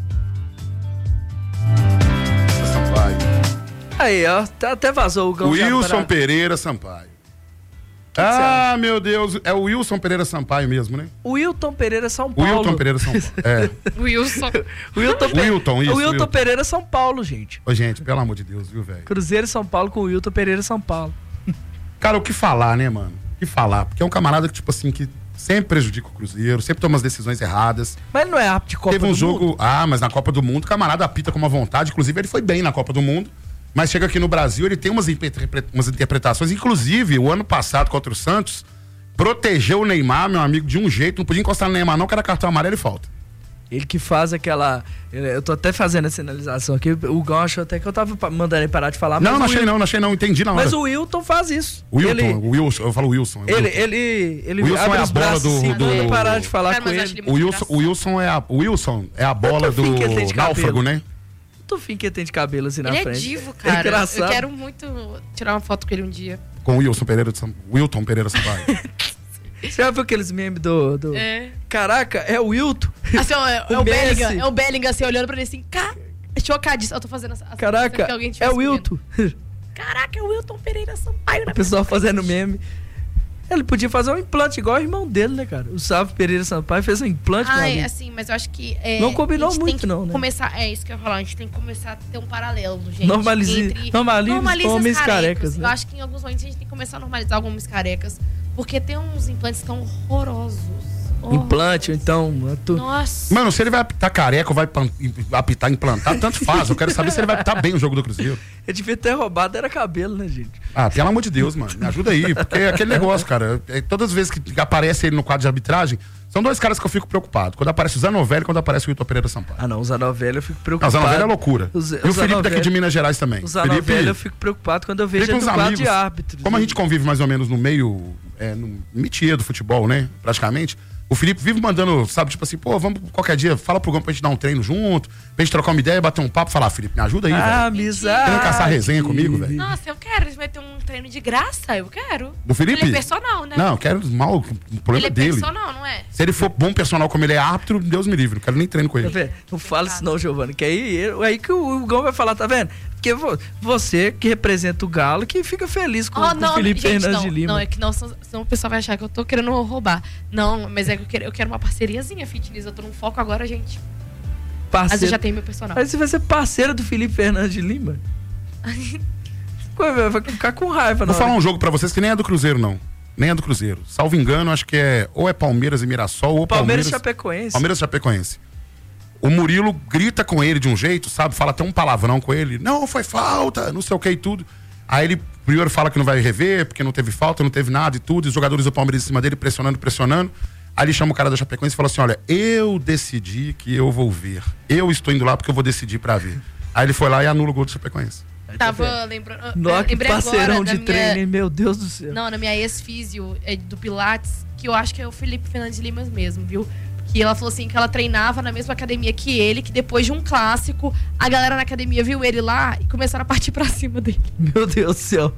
Sampaio. Aí, ó, até vazou o Gão. Wilson Pereira Sampaio. Que ah, que meu Deus, é o Wilson Pereira Sampaio mesmo, né? O Wilton Pereira São Paulo. Wilton Pereira São Paulo, é. Wilson. Wilton, Pe... Wilton, isso, o Wilton Wilton. Pereira São Paulo, gente. Ô, gente, pelo amor de Deus, viu, velho? Cruzeiro e São Paulo com o Wilton Pereira São Paulo. Cara, o que falar, né, mano? O que falar? Porque é um camarada que, tipo assim, que sempre prejudica o Cruzeiro, sempre toma as decisões erradas. Mas ele não é apto de Copa Teve um do jogo, Mundo? Ah, mas na Copa do Mundo, o camarada apita com uma vontade, inclusive ele foi bem na Copa do Mundo, mas chega aqui no Brasil, ele tem umas, interpre... umas interpretações, inclusive, o ano passado contra o Santos, protegeu o Neymar, meu amigo, de um jeito, não podia encostar no Neymar não, que era cartão amarelo e falta. Ele que faz aquela... Eu tô até fazendo essa sinalização aqui, o Gão achou até que eu tava mandando ele parar de falar. Não, não achei Wilton... não, não achei não, entendi na hora. Mas o Wilton faz isso. O Wilton, ele... o Wilson, eu falo Wilson. Ele, Wilton. ele, ele o Wilson abre é a os bola braços do... assim, do... parar de falar Cara, com ele. O Wilson, o Wilson é a, o Wilson é a bola do náufrago, né? Muito fim que ele tem de cabelo assim na ele frente. Ele é divo, cara. É engraçado. Eu quero muito tirar uma foto com ele um dia. Com o Wilson Pereira de São... Wilton Pereira Sampaio. Você já viu aqueles memes do... do... É. Caraca, é o Wilton. Assim, é, é o, o Bellingham, é o Bellingham assim, olhando pra ele assim, cara, chocadíssimo. Eu tô fazendo essa... Caraca, é o Wilton. Caraca, é o Wilton Pereira Sampaio. O pessoal fazendo meme. Ele podia fazer um implante igual o irmão dele, né, cara? O Sávio Pereira Sampaio fez um implante. Ai, assim, mas eu acho que... É, não combinou muito, não, né? Começar, é isso que eu ia falar, a gente tem que começar a ter um paralelo, gente. Normalize, entre, normalize, normalize homens carecas. carecas né? Eu acho que em alguns momentos a gente tem que começar a normalizar alguns carecas, porque tem uns implantes tão horrorosos. Implante, então... Tu... Nossa. Mano, se ele vai apitar careca ou vai apitar implantar, tanto faz. Eu quero saber se ele vai apitar bem o jogo do Cruzeiro. Ele devia ter roubado, era cabelo, né, gente? Ah, pelo amor de Deus, mano. Me ajuda aí. Porque é aquele negócio, cara. É, todas as vezes que aparece ele no quadro de arbitragem, são dois caras que eu fico preocupado. Quando aparece o Zanovelli e quando aparece o Wilton Pereira Sampaio. Ah, não. O Zanovelli eu fico preocupado. Não, o Zanovelli é loucura. O Z... E o, o Felipe Zanovelli... daqui de Minas Gerais também. O Zanovelli Felipe... eu fico preocupado quando eu vejo ele no quadro amigos, de árbitros. Como a gente convive mais ou menos no meio... É, no métier do futebol, né? Praticamente. O Felipe vive mandando, sabe, tipo assim, pô, vamos qualquer dia, fala pro Gão pra gente dar um treino junto, pra gente trocar uma ideia, bater um papo, falar, Felipe, me ajuda aí, velho. Ah, amizade. Querendo caçar resenha comigo, velho? Nossa, eu quero, eles meter um treino de graça, eu quero. Do Felipe? Ele é personal, né? Não, eu quero mal, o problema ele é dele. Ele é personal, não é? Se ele for bom personal como ele é árbitro, Deus me livre, não quero nem treino com ele. Tá vendo? Não fala isso não, Giovanni, que aí, aí que o Gão vai falar, tá vendo? Porque você que representa o Galo, que fica feliz com, oh, com não, o Felipe gente, Fernandes não, de Lima. Não, é que não, senão o pessoal vai achar que eu tô querendo roubar. Não, mas é que eu quero, eu quero uma parceriazinha fitness, eu tô num foco agora, gente. Parceiro. Mas eu já tenho meu personal. Aí você vai ser parceiro do Felipe Fernandes de Lima? Vai ficar com raiva, não. Vou falar um jogo pra vocês que nem é do Cruzeiro, não. Nem é do Cruzeiro. Salvo engano, acho que é ou é Palmeiras e Mirassol ou Palmeiras Palmeiras... e Chapecoense. Palmeiras e Chapecoense. O Murilo grita com ele de um jeito, sabe? Fala até um palavrão com ele. Não, foi falta, não sei o que e tudo. Aí ele primeiro fala que não vai rever, porque não teve falta, não teve nada e tudo. E os jogadores do Palmeiras em cima dele pressionando, pressionando. Aí ele chama o cara da Chapecoense e fala assim, olha, eu decidi que eu vou ver. Eu estou indo lá porque eu vou decidir pra ver. Aí ele foi lá e anula o gol do Chapecoense. tava lembrando. Nó, que lembrei parceirão agora de da treino, minha, hein? Meu Deus do céu. Não, na minha ex-físio é, do Pilates, que eu acho que é o Felipe Fernandes Limas mesmo, viu? Que ela falou assim que ela treinava na mesma academia que ele, que depois de um clássico, a galera na academia viu ele lá e começaram a partir pra cima dele. Meu Deus do céu.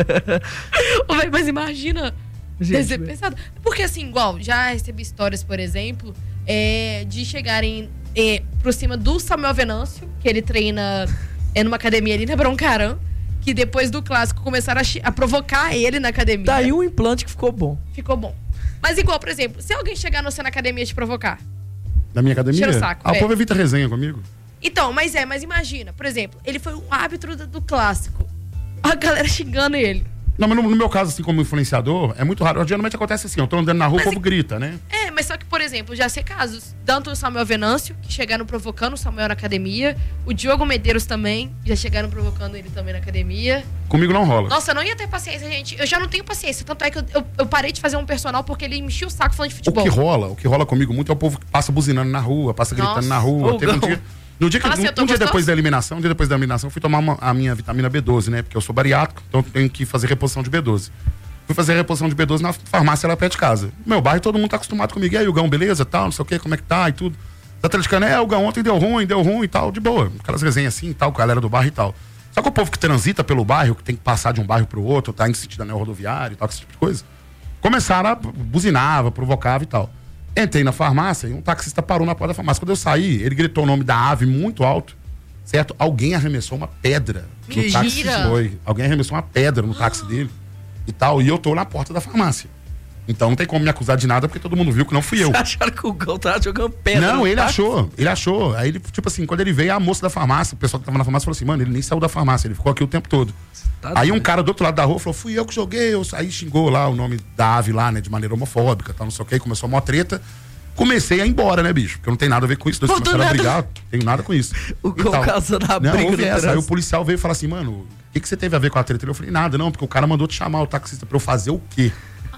Ô, véi, mas imagina. Gente, ter pensado. Porque assim, igual, já recebi histórias, por exemplo, é, de chegarem é, por cima do Samuel Venâncio, que ele treina é, numa academia ali na Broncarã, que depois do clássico começaram a, a provocar ele na academia. Daí um implante que ficou bom. Ficou bom. Mas igual, por exemplo, se alguém chegar no você na academia e te provocar. Na minha academia? Tira o saco, ah, o é. povo evita resenha comigo. Então, mas é, mas imagina, por exemplo, ele foi o árbitro do, do clássico. A galera xingando ele. Não, mas no, no meu caso, assim, como influenciador, é muito raro. Geralmente acontece assim, eu tô andando na rua, Mas o povo e- grita, né? É, mas só que, por exemplo, já sei casos. Tanto o Samuel Venâncio, que chegaram provocando o Samuel na academia. O Diogo Medeiros também, já chegaram provocando ele também na academia. Comigo não rola. Nossa, eu não ia ter paciência, gente. Eu já não tenho paciência. Tanto é que eu, eu, eu parei de fazer um personal porque ele me enchia o saco falando de O futebol. que rola, o que rola comigo muito é o povo que passa buzinando na rua, passa gritando Nossa. na rua. Ô, Teve um Gão. dia, no dia que, Fala assim, um, eu tô um dia gostoso? depois da eliminação, um dia depois da eliminação, eu fui tomar uma- a minha vitamina B doze, né? Porque eu sou bariátrico, então eu tenho que fazer reposição de B doze. Fui fazer a reposição de B doze na farmácia lá perto de casa. Meu bairro, todo mundo tá acostumado comigo. E aí, o Gão, beleza, tal, não sei o quê, como é que tá e tudo. Os atleticanos, é, o Gão ontem deu ruim, deu ruim e tal, de boa. Aquelas resenhas assim e tal, com a galera do bairro e tal. Só que o povo que transita pelo bairro, que tem que passar de um bairro pro outro, tá em sentido anel rodoviário e tal, esse tipo de coisa, começaram a buzinava, provocava e tal. Entrei na farmácia e um taxista parou na porta da farmácia. Quando eu saí, ele gritou o nome da ave muito alto, certo? Alguém arremessou uma pedra no Mentira! táxi. Foi. Alguém arremessou uma pedra no táxi dele e tal, e eu tô na porta da farmácia. Então não tem como me acusar de nada, porque todo mundo viu que não fui eu. Vocês acharam que o Gão tava jogando pedra? Não, no ele táxi? achou, ele achou. Aí ele, tipo assim, quando ele veio, a moça da farmácia, o pessoal que tava na farmácia falou assim, mano, ele nem saiu da farmácia, ele ficou aqui o tempo todo. Tá Aí um doido. cara do outro lado da rua falou, fui eu que joguei, eu... aí xingou lá o nome da ave lá, né, de maneira homofóbica, tal, não sei o que, começou uma treta. Comecei a ir embora, né, bicho? Porque eu não tenho nada a ver com isso, dois Pô, do começaram a nada. brigar, não tenho nada com isso. O E Gão tal. causando a Não, briga houve no essa. Aí o trânsito. policial veio e falou assim, mano, o que, que você teve a ver com a treta? Eu falei, nada, não, porque o cara mandou te chamar, o taxista, pra eu fazer o quê?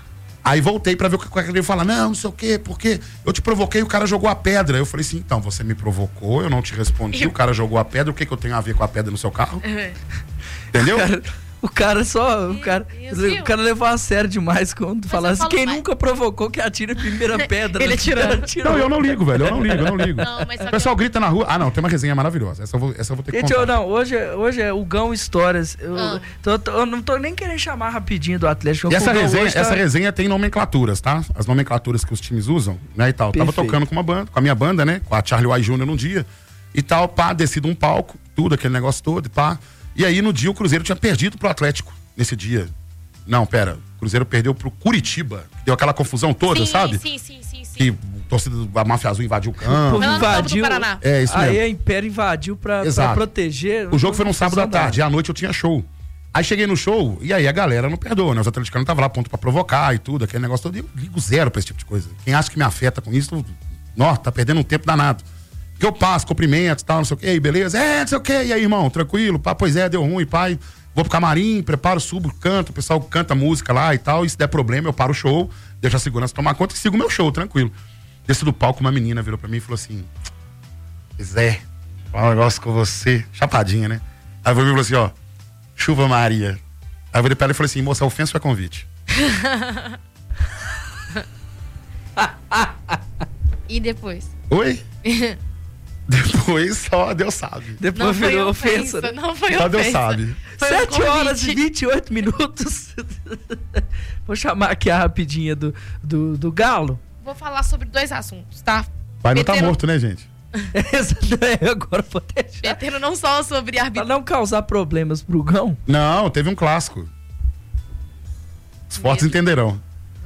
Aí voltei pra ver o que o cara ia falar. Não, não sei o quê, porque eu te provoquei, o cara jogou a pedra. Eu falei assim, então, você me provocou, eu não te respondi, o cara jogou a pedra, o que, que eu tenho a ver com a pedra no seu carro? É. Entendeu? O cara só. O cara, Deus, o cara levou a sério demais quando falasse eu falo quem mais. nunca provocou que atira a primeira pedra. Ele atirando. Não, eu não ligo, velho, eu não ligo, eu não ligo. Não, mas só O pessoal grita na rua. Ah, não, tem uma resenha maravilhosa. Essa eu vou, essa eu vou ter que Gente, contar. eu, não, hoje, é- hoje é o Gão Histórias. Eu, Ah. tô- tô- eu não tô nem querendo chamar rapidinho do Atlético. E essa o Gão resenha, hoje tá- essa resenha tem nomenclaturas, tá? As nomenclaturas que os times usam, né, e tal. Tava Perfeito. tocando com uma banda, com a minha banda, né? Com a Charlie White Júnior num dia. E tal, pá, descido um palco, tudo, aquele negócio todo, e pá. E aí, no dia, o Cruzeiro tinha perdido pro Atlético, nesse dia. Não, pera. O Cruzeiro perdeu pro Curitiba. Deu aquela confusão toda, sim, sim, sim, sim, sim, sim. Que o torcida da Máfia Azul invadiu o O campo. povo Não, no campo do invadiu. Paraná. É, isso Aí mesmo. a Império invadiu pra, pra Exato. proteger. O jogo foi num sábado à Confusão tarde, e à noite eu tinha show. Aí cheguei no show, e aí a galera não perdoa, né? Os atleticanos estavam lá ponto pra provocar e tudo, aquele negócio todo. E eu ligo zero pra esse tipo de coisa. Quem acha que me afeta com isso, nossa, tá perdendo um tempo danado. Que eu passo, cumprimento e tal, não sei o quê, beleza? É, não sei o quê, e aí, irmão, tranquilo? Pá, pois é, deu ruim, pai. Vou pro camarim, preparo, subo, canto, o pessoal canta música lá e tal. E se der problema, eu paro o show, deixo a segurança tomar conta e sigo o meu show, tranquilo. Desci do palco, uma menina virou pra mim e falou assim: Zé, falar um negócio com você. Chapadinha, né? Aí eu falou assim: ó, chuva Maria. Aí eu virei pra ela e falei assim: moça, ofensa ou é convite? E depois? Oi? Depois só Deus sabe. Depois Não foi virou ofensa, ofensa. né? não foi Só Deus ofensa. sabe. Foi um sete horas e convite. vinte e oito minutos. Vou chamar aqui a rapidinha do, do, do Galo. Vou falar sobre dois assuntos, tá? Pai não tá Meteram- morto, né, gente? É, agora vou deixar. Metendo não só sobre Pra arbitro. não causar problemas pro Gão. Não, teve um clássico. Os fortes Medo. entenderão.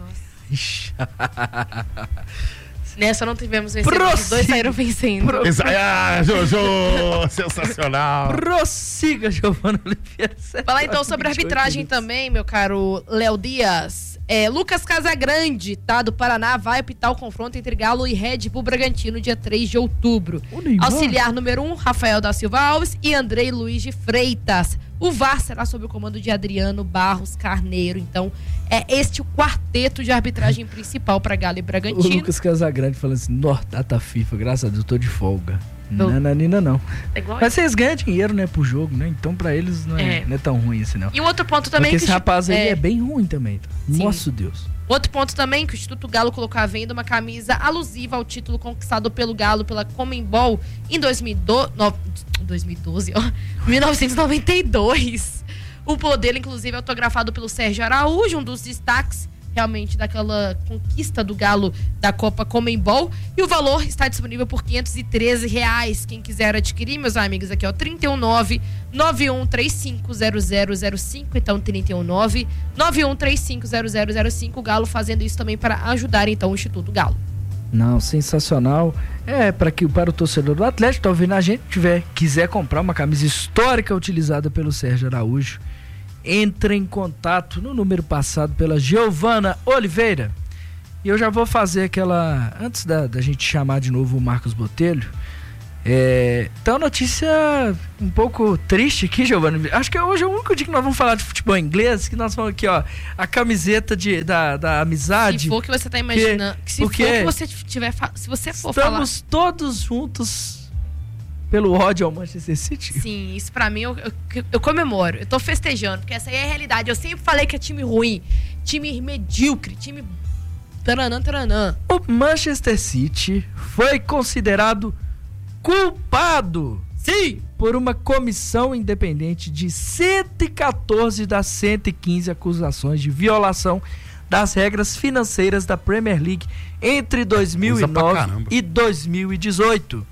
Nessa não tivemos vencedor. Os Prossiga. dois saíram vencendo. Exa- Ah, Jojo! Sensacional! Prossiga, Giovana Oliveira. Falar então sobre arbitragem também, meu caro Léo Dias. É, Lucas Casagrande, tá, do Paraná, vai apitar o confronto entre Galo e Red Bull Bragantino, dia três de outubro. Auxiliar número um, Rafael da Silva Alves e Andrei Luiz de Freitas. O V A R será sob o comando de Adriano Barros Carneiro. Então, é este o quarteto de arbitragem principal para Galo e O Bragantino. Lucas Casagrande falando assim: Nó, data FIFA, graças a Deus, tô de folga. Nananina não. É igual Mas vocês ganham dinheiro, né, por jogo, né? Então pra eles não é, É. não é tão ruim assim, não. E o outro ponto também Porque que esse o- rapaz aí é. é bem ruim também. Tá? Sim. Nossa Deus. Outro ponto também que o Instituto Galo colocou à venda uma camisa alusiva ao título conquistado pelo Galo pela Conmebol em dois mil e doze, no, dois mil e doze, ó, mil novecentos e noventa e dois. O modelo, inclusive, é autografado pelo Sérgio Araújo, um dos destaques realmente daquela conquista do Galo da Copa Conmebol. E o valor está disponível por quinhentos e treze reais. Quem quiser adquirir, meus amigos, aqui ó, trinta e nove, nove um três cinco, zero zero zero cinco. Então, trinta e nove, nove um três cinco, zero zero zero cinco. O Galo fazendo isso também para ajudar, então, o Instituto Galo. Não, sensacional. É, para que para o torcedor do Atlético, tá ouvindo a gente, tiver, quiser comprar uma camisa histórica utilizada pelo Sérgio Araújo, entre em contato no número passado pela Giovana Oliveira. E eu já vou fazer aquela, antes da, da gente chamar de novo o Marcos Botelho, é, então notícia um pouco triste aqui, Giovana. Acho que hoje é o único dia que nós vamos falar de futebol inglês, que nós vamos aqui, ó, a camiseta de, da, da amizade. Se for o que você tá imaginando, que, se porque for que você tiver, fa- se você for estamos falar... todos juntos pelo ódio ao Manchester City. Sim, isso pra mim eu, eu, eu comemoro, eu tô festejando, porque essa aí é a realidade. Eu sempre falei que é time ruim, time medíocre, time taranã, taranã. O Manchester City foi considerado culpado, sim, por uma comissão independente de cento e quatorze das cento e quinze acusações de violação das regras financeiras da Premier League entre dois mil e nove e dois mil e dezoito.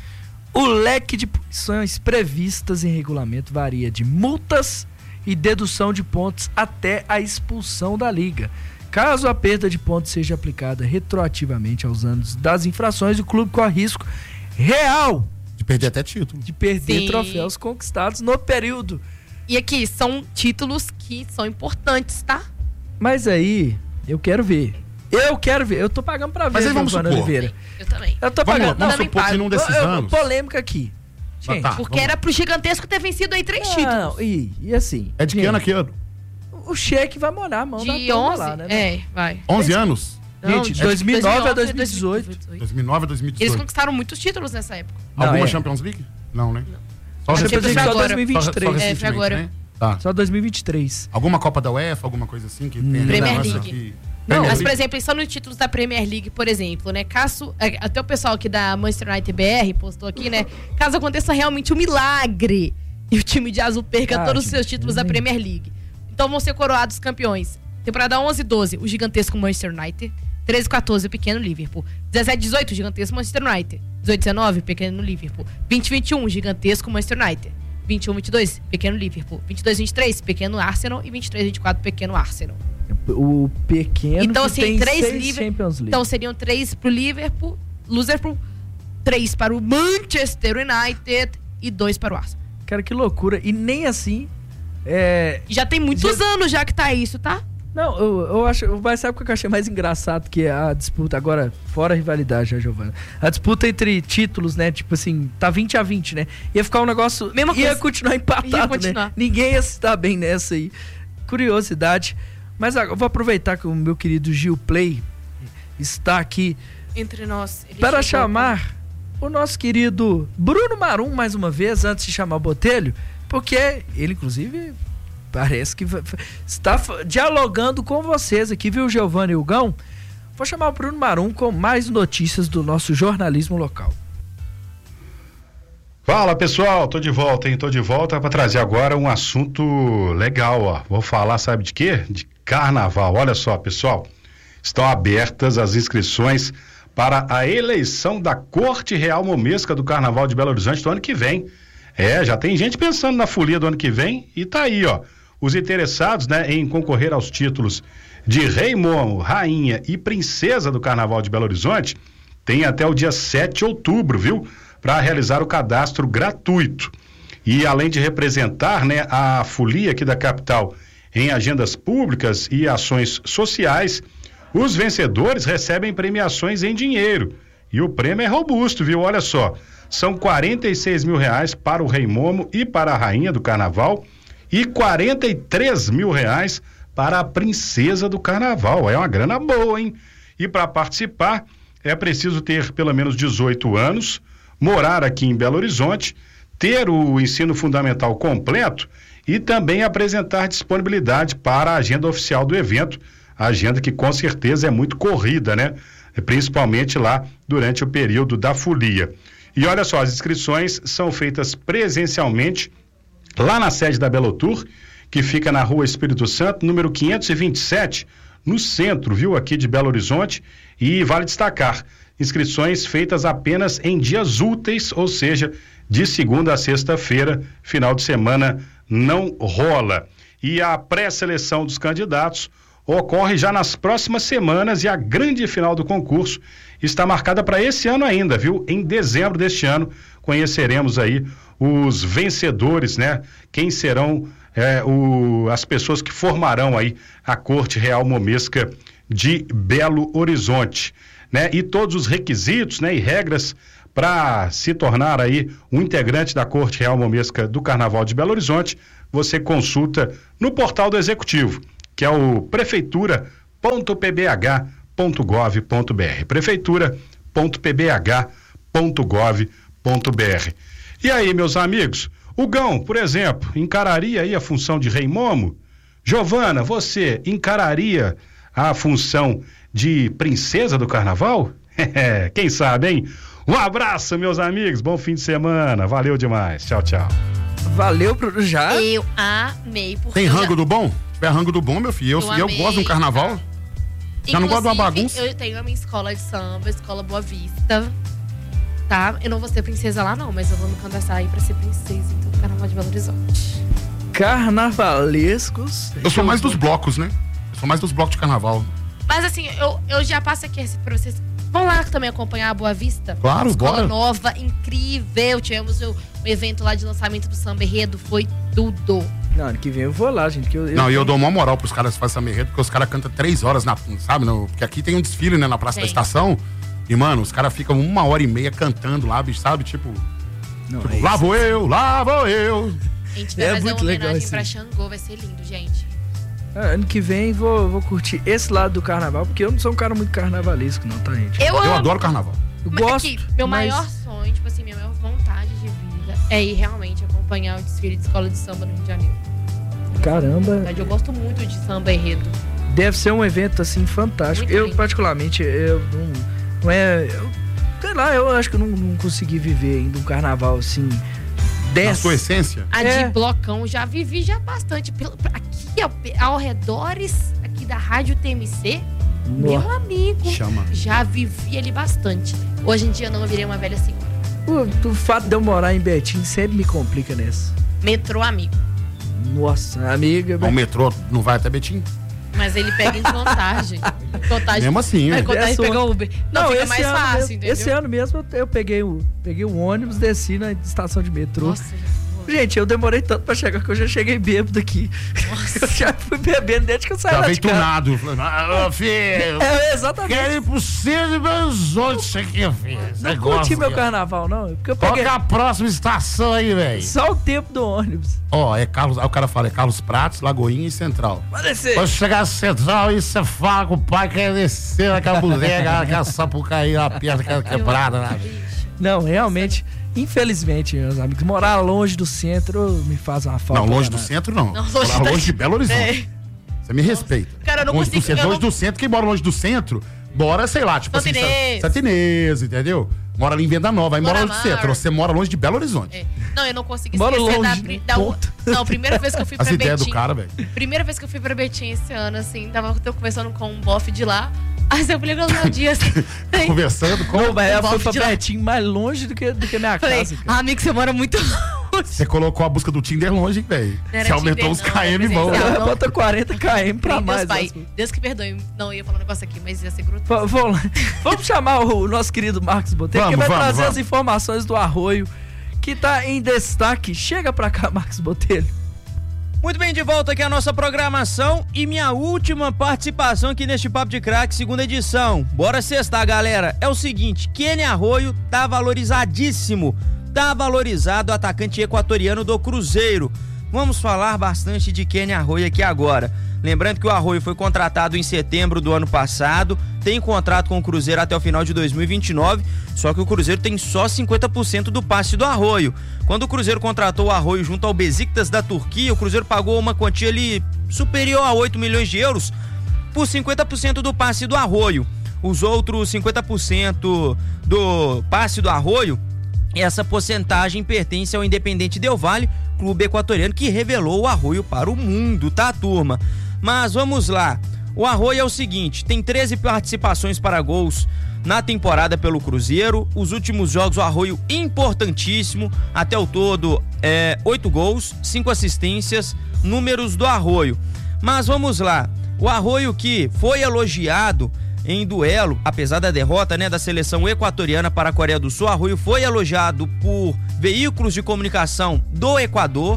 O leque de punições previstas em regulamento varia de multas e dedução de pontos até a expulsão da liga. Caso a perda de pontos seja aplicada retroativamente aos anos das infrações, o clube corre risco real de perder até título, de perder Sim. troféus conquistados no período. E aqui, são títulos que são importantes, tá? Mas aí, eu quero ver. Eu quero ver. Eu tô pagando pra ver, Mas aí vamos Giovana supor. Oliveira. Eu também. Eu tô Vamos- pagando. vamos Não, supor que num desses eu- eu- anos- Polêmica aqui. Ah, Gente, tá. Porque vamos era pro gigantesco ter vencido aí três não, títulos. e, e assim... É de que gente, ano a que ano? O cheque vai molhar a mão da De turma onze, lá, né? é, vai. onze anos? Não, Gente, de dois mil e nove a dois mil e dois mil e dezoito. dois mil e nove a dois mil e Eles dezoito. conquistaram muitos títulos nessa época. Não, Alguma é. Champions League? Não, né? Só, Acho que recentemente. foi agora. dois mil e vinte e três. Só- só É, foi recentemente, agora. né? Tá. Só dois mil e vinte e três. Alguma Copa da UEFA, alguma coisa assim que tem Não. Premier relevância League. que- Não, Premier Mas, por League? exemplo, só nos títulos da Premier League, por exemplo, né? Caso, é, até o pessoal aqui da Manchester United B R postou aqui, né? Caso aconteça realmente um milagre e o time de azul perca Ah, todos os time- seus títulos da Premier League. Então vão ser coroados campeões. Temporada onze e doze, o gigantesco Manchester United. treze e quatorze, o pequeno Liverpool. dezessete e dezoito, o gigantesco Manchester United. dezoito e dezenove, o pequeno Liverpool. vinte e vinte e um, o gigantesco Manchester United. vinte e um, vinte e dois, pequeno Liverpool. vinte e dois, vinte e três, pequeno Arsenal. E vinte e três, vinte e quatro, pequeno Arsenal. O pequeno Então, que assim, tem três seis Liver- Champions League. Então seriam três pro Liverpool, Liverpool, três para o Manchester United e dois para o Arsenal. Cara, que loucura. E nem assim... É... E já tem muitos Já- anos já que tá isso, tá? Não, eu, eu acho... Mas sabe o que eu achei mais engraçado? Que é a disputa agora, fora a rivalidade, né, Giovana? A disputa entre títulos, né? Tipo assim, tá vinte a vinte, né? Ia ficar um negócio... Mesma ia coisa. continuar empatado, Ia continuar. né? Ninguém ia se dar bem nessa aí. Curiosidade. Mas agora, eu vou aproveitar que o meu querido Gil Play está aqui Entre nós. ele para chegou chamar o nosso querido Bruno Marum mais uma vez, antes de chamar o Botelho, porque ele, inclusive, parece que va- está fa- dialogando com vocês aqui, viu, Giovanni e Hugão? Vou chamar o Bruno Marum com mais notícias do nosso jornalismo local. Fala pessoal, tô de volta, hein? Tô de volta para trazer agora um assunto legal, ó. Vou falar, sabe de quê? De carnaval. Olha só, pessoal, estão abertas as inscrições para a eleição da Corte Real Momesca do Carnaval de Belo Horizonte do ano que vem. É, já tem gente pensando na folia do ano que vem e tá aí, ó. Os interessados, né, em concorrer aos títulos de Rei Momo, Rainha e Princesa do Carnaval de Belo Horizonte, tem até o dia sete de outubro, viu? Para realizar o cadastro gratuito. E além de representar, né, a folia aqui da capital em agendas públicas e ações sociais, os vencedores recebem premiações em dinheiro. E o prêmio é robusto, viu? Olha só, são quarenta e seis mil reais para o Rei Momo e para a Rainha do Carnaval e quarenta e três mil reais para a Princesa do Carnaval. É uma grana boa, hein? E para participar é preciso ter pelo menos dezoito anos, morar aqui em Belo Horizonte, ter o ensino fundamental completo e também apresentar disponibilidade para a agenda oficial do evento, a agenda que com certeza é muito corrida, né? Principalmente lá durante o período da folia. E olha só, as inscrições são feitas presencialmente lá na sede da Belotour, que fica na Rua Espírito Santo, número quinhentos e vinte e sete, no centro, viu, aqui de Belo Horizonte. E vale destacar, inscrições feitas apenas em dias úteis, ou seja, de segunda a sexta-feira, final de semana não rola. E a pré-seleção dos candidatos ocorre já nas próximas semanas e a grande final do concurso está marcada para esse ano ainda, viu? Em dezembro deste ano conheceremos aí os vencedores, né? Quem serão é, o, as pessoas que formarão aí a Corte Real Momesca de Belo Horizonte, né? E todos os requisitos, né? E regras para se tornar aí um integrante da Corte Real Momesca do Carnaval de Belo Horizonte, você consulta no portal do Executivo, que é o prefeitura ponto p b h ponto gov ponto b r, prefeitura ponto p b h ponto gov ponto b r. E aí, meus amigos, o Gão, por exemplo, encararia aí a função de Rei Momo? Giovana, você encararia a função de princesa do Carnaval? Quem sabe, hein? Um abraço, meus amigos, bom fim de semana, valeu demais, tchau, tchau. Valeu, pro já? Eu amei. Tem rango já... do bom? Se tiver rango do bom, meu filho, eu, eu, eu gosto de um carnaval. Já não gosto de uma bagunça. Eu tenho a minha escola de samba, Escola Boa Vista, tá? Eu não vou ser princesa lá não, mas eu vou me candidatar aí pra ser princesa, então, do Carnaval de Belo Horizonte. Carnavalescos? Eu sou mais dos blocos, né? Eu sou mais dos blocos de carnaval. Mas assim, eu, eu já passo aqui pra vocês. Vão lá também acompanhar a Boa Vista. Claro, Escola bora. nova, incrível. Tivemos o, o evento lá de lançamento do Samba Enredo, foi tudo. Não, ano que vem eu vou lá, gente. Que eu, eu não, e eu tenho... dou uma moral pros caras que fazem Samba Enredo, porque os caras cantam três horas, na, sabe? No, porque aqui tem um desfile, né, na Praça Tem. da Estação. E, mano, os caras ficam uma hora e meia cantando lá, bicho, sabe? Tipo, não, tipo é lá vou eu, lá vou eu. A gente vai É fazer muito uma legal homenagem esse- pra Xangô, vai ser lindo, gente. Ah, ano que vem vou, vou curtir esse lado do carnaval, porque eu não sou um cara muito carnavalesco, não, tá, gente? Eu, Eu amo. adoro carnaval. Eu Mas gosto, aqui, meu mas... maior sonho, tipo assim, minha maior vontade de vida é ir realmente acompanhar o desfile de escola de samba no Rio de Janeiro. Caramba, Na verdade, eu gosto muito de samba enredo. deve ser um evento, assim, fantástico. Muito Eu, lindo. particularmente, eu não, não é... Eu, sei lá, eu acho que eu não, não consegui viver ainda um carnaval, assim, Na dessa... sua essência. A É. de blocão, já vivi já bastante. Pelo, aqui, ao, ao redores aqui da Rádio T M C, meu Nossa. amigo, Chama. já vivi ali bastante. Hoje em dia não, eu virei uma velha senhora. O, o fato de eu morar em Betim sempre me complica nessa. Metrô amigo. Nossa, amiga... O metrô não vai até Betim? Mas ele pega em contagem. contagem Mesmo assim, Vai é. contagem Essa- pega Uber. Não, fica esse mais ano fácil, mesmo, entendeu? Esse ano mesmo eu, eu peguei, o, peguei o ônibus, desci na estação de metrô. Nossa, Gente, eu demorei tanto pra chegar que eu já cheguei bêbado aqui. Eu já fui bebendo desde que eu saí Já lá veio de casa. tunado. Ah, filho. É, exatamente. Quero ir pro centro de Belo Horizonte, isso aqui, filho. Esse Não negócio curti meu aqui. carnaval, não. Porque eu Qual que peguei é a próxima estação aí, velho? só o tempo do ônibus. Ó, é Carlos. Aí o cara fala, é Carlos Pratos, Lagoinha e Central. Vai descer. Quando chegar a Central, aí você fala com o pai que quer descer naquela bodega, aquela sapucaí, a perna que- quebrada, né? Não, realmente, infelizmente, meus amigos, morar longe do centro me faz uma falta. Não, longe do danada. centro não. Não, longe Morar da- longe de Belo Horizonte. É. Você me respeita. Cara, eu não longe consigo- do centro, eu longe não- do centro, quem mora longe do centro, mora, sei lá, tipo assim, Santinês. Santinês, entendeu? Mora ali em Venda Nova, aí mora longe do Moramar. centro. Você mora longe de Belo Horizonte. É. Não, eu não consegui Mora esquecer longe, da, pri- da u- ponto. Não, primeira vez que eu fui pra As ideias Betim. do cara, velho. Primeira vez que eu fui pra Betim esse ano, assim, tava eu conversando com um bofe de lá. Aí eu falei, meu Dias. Conversando com. Não, mas ela Um foi bofe pra de lá. Betim mais longe do que, do que minha Falei, casa. cara. ah, amigo, você mora muito longe. Você colocou a busca do Tinder longe, hein, velho? Era Você aumentou Tinder, os não, K M era bom. presencial. Ela bota quarenta quilômetros pra Deus, mais. pai, nossa. Deus que perdoe. Não, eu ia falar um negócio aqui, mas ia ser gruto. V- Vamos, lá. Vamos chamar o nosso querido Marcos Botelho, que Vamos, vai vamos, trazer vamos. as informações do Arroio, que tá em destaque. Chega pra cá, Marcos Botelho. Muito bem, de volta aqui a nossa programação e minha última participação aqui neste Papo de Craque, segunda edição. Bora sextar, galera. É o seguinte, Kenny Arroio tá valorizadíssimo. Tá valorizado o atacante equatoriano do Cruzeiro. vamos falar bastante de Kenny Arroyo aqui agora. Lembrando que o Arroyo foi contratado em setembro do ano passado, tem contrato com o Cruzeiro até o final de dois mil e vinte e nove, só que o Cruzeiro tem só cinquenta por cento do passe do Arroyo. Quando o Cruzeiro contratou o Arroyo junto ao Besiktas da Turquia, o Cruzeiro pagou uma quantia ali superior a oito milhões de euros por cinquenta por cento do passe do Arroyo. Os outros cinquenta por cento do passe do Arroyo, essa porcentagem pertence ao Independente Del Valle, clube equatoriano que revelou o Arroyo para o mundo, tá, turma? Mas vamos lá, o Arroyo é o seguinte, tem treze participações para gols na temporada pelo Cruzeiro, os últimos jogos o Arroyo importantíssimo, até o todo é, oito gols, cinco assistências, números do Arroyo. Mas vamos lá, o Arroyo que foi elogiado em duelo, apesar da derrota, né, da seleção equatoriana para a Coreia do Sul, Arroyo foi elogiado por veículos de comunicação do Equador,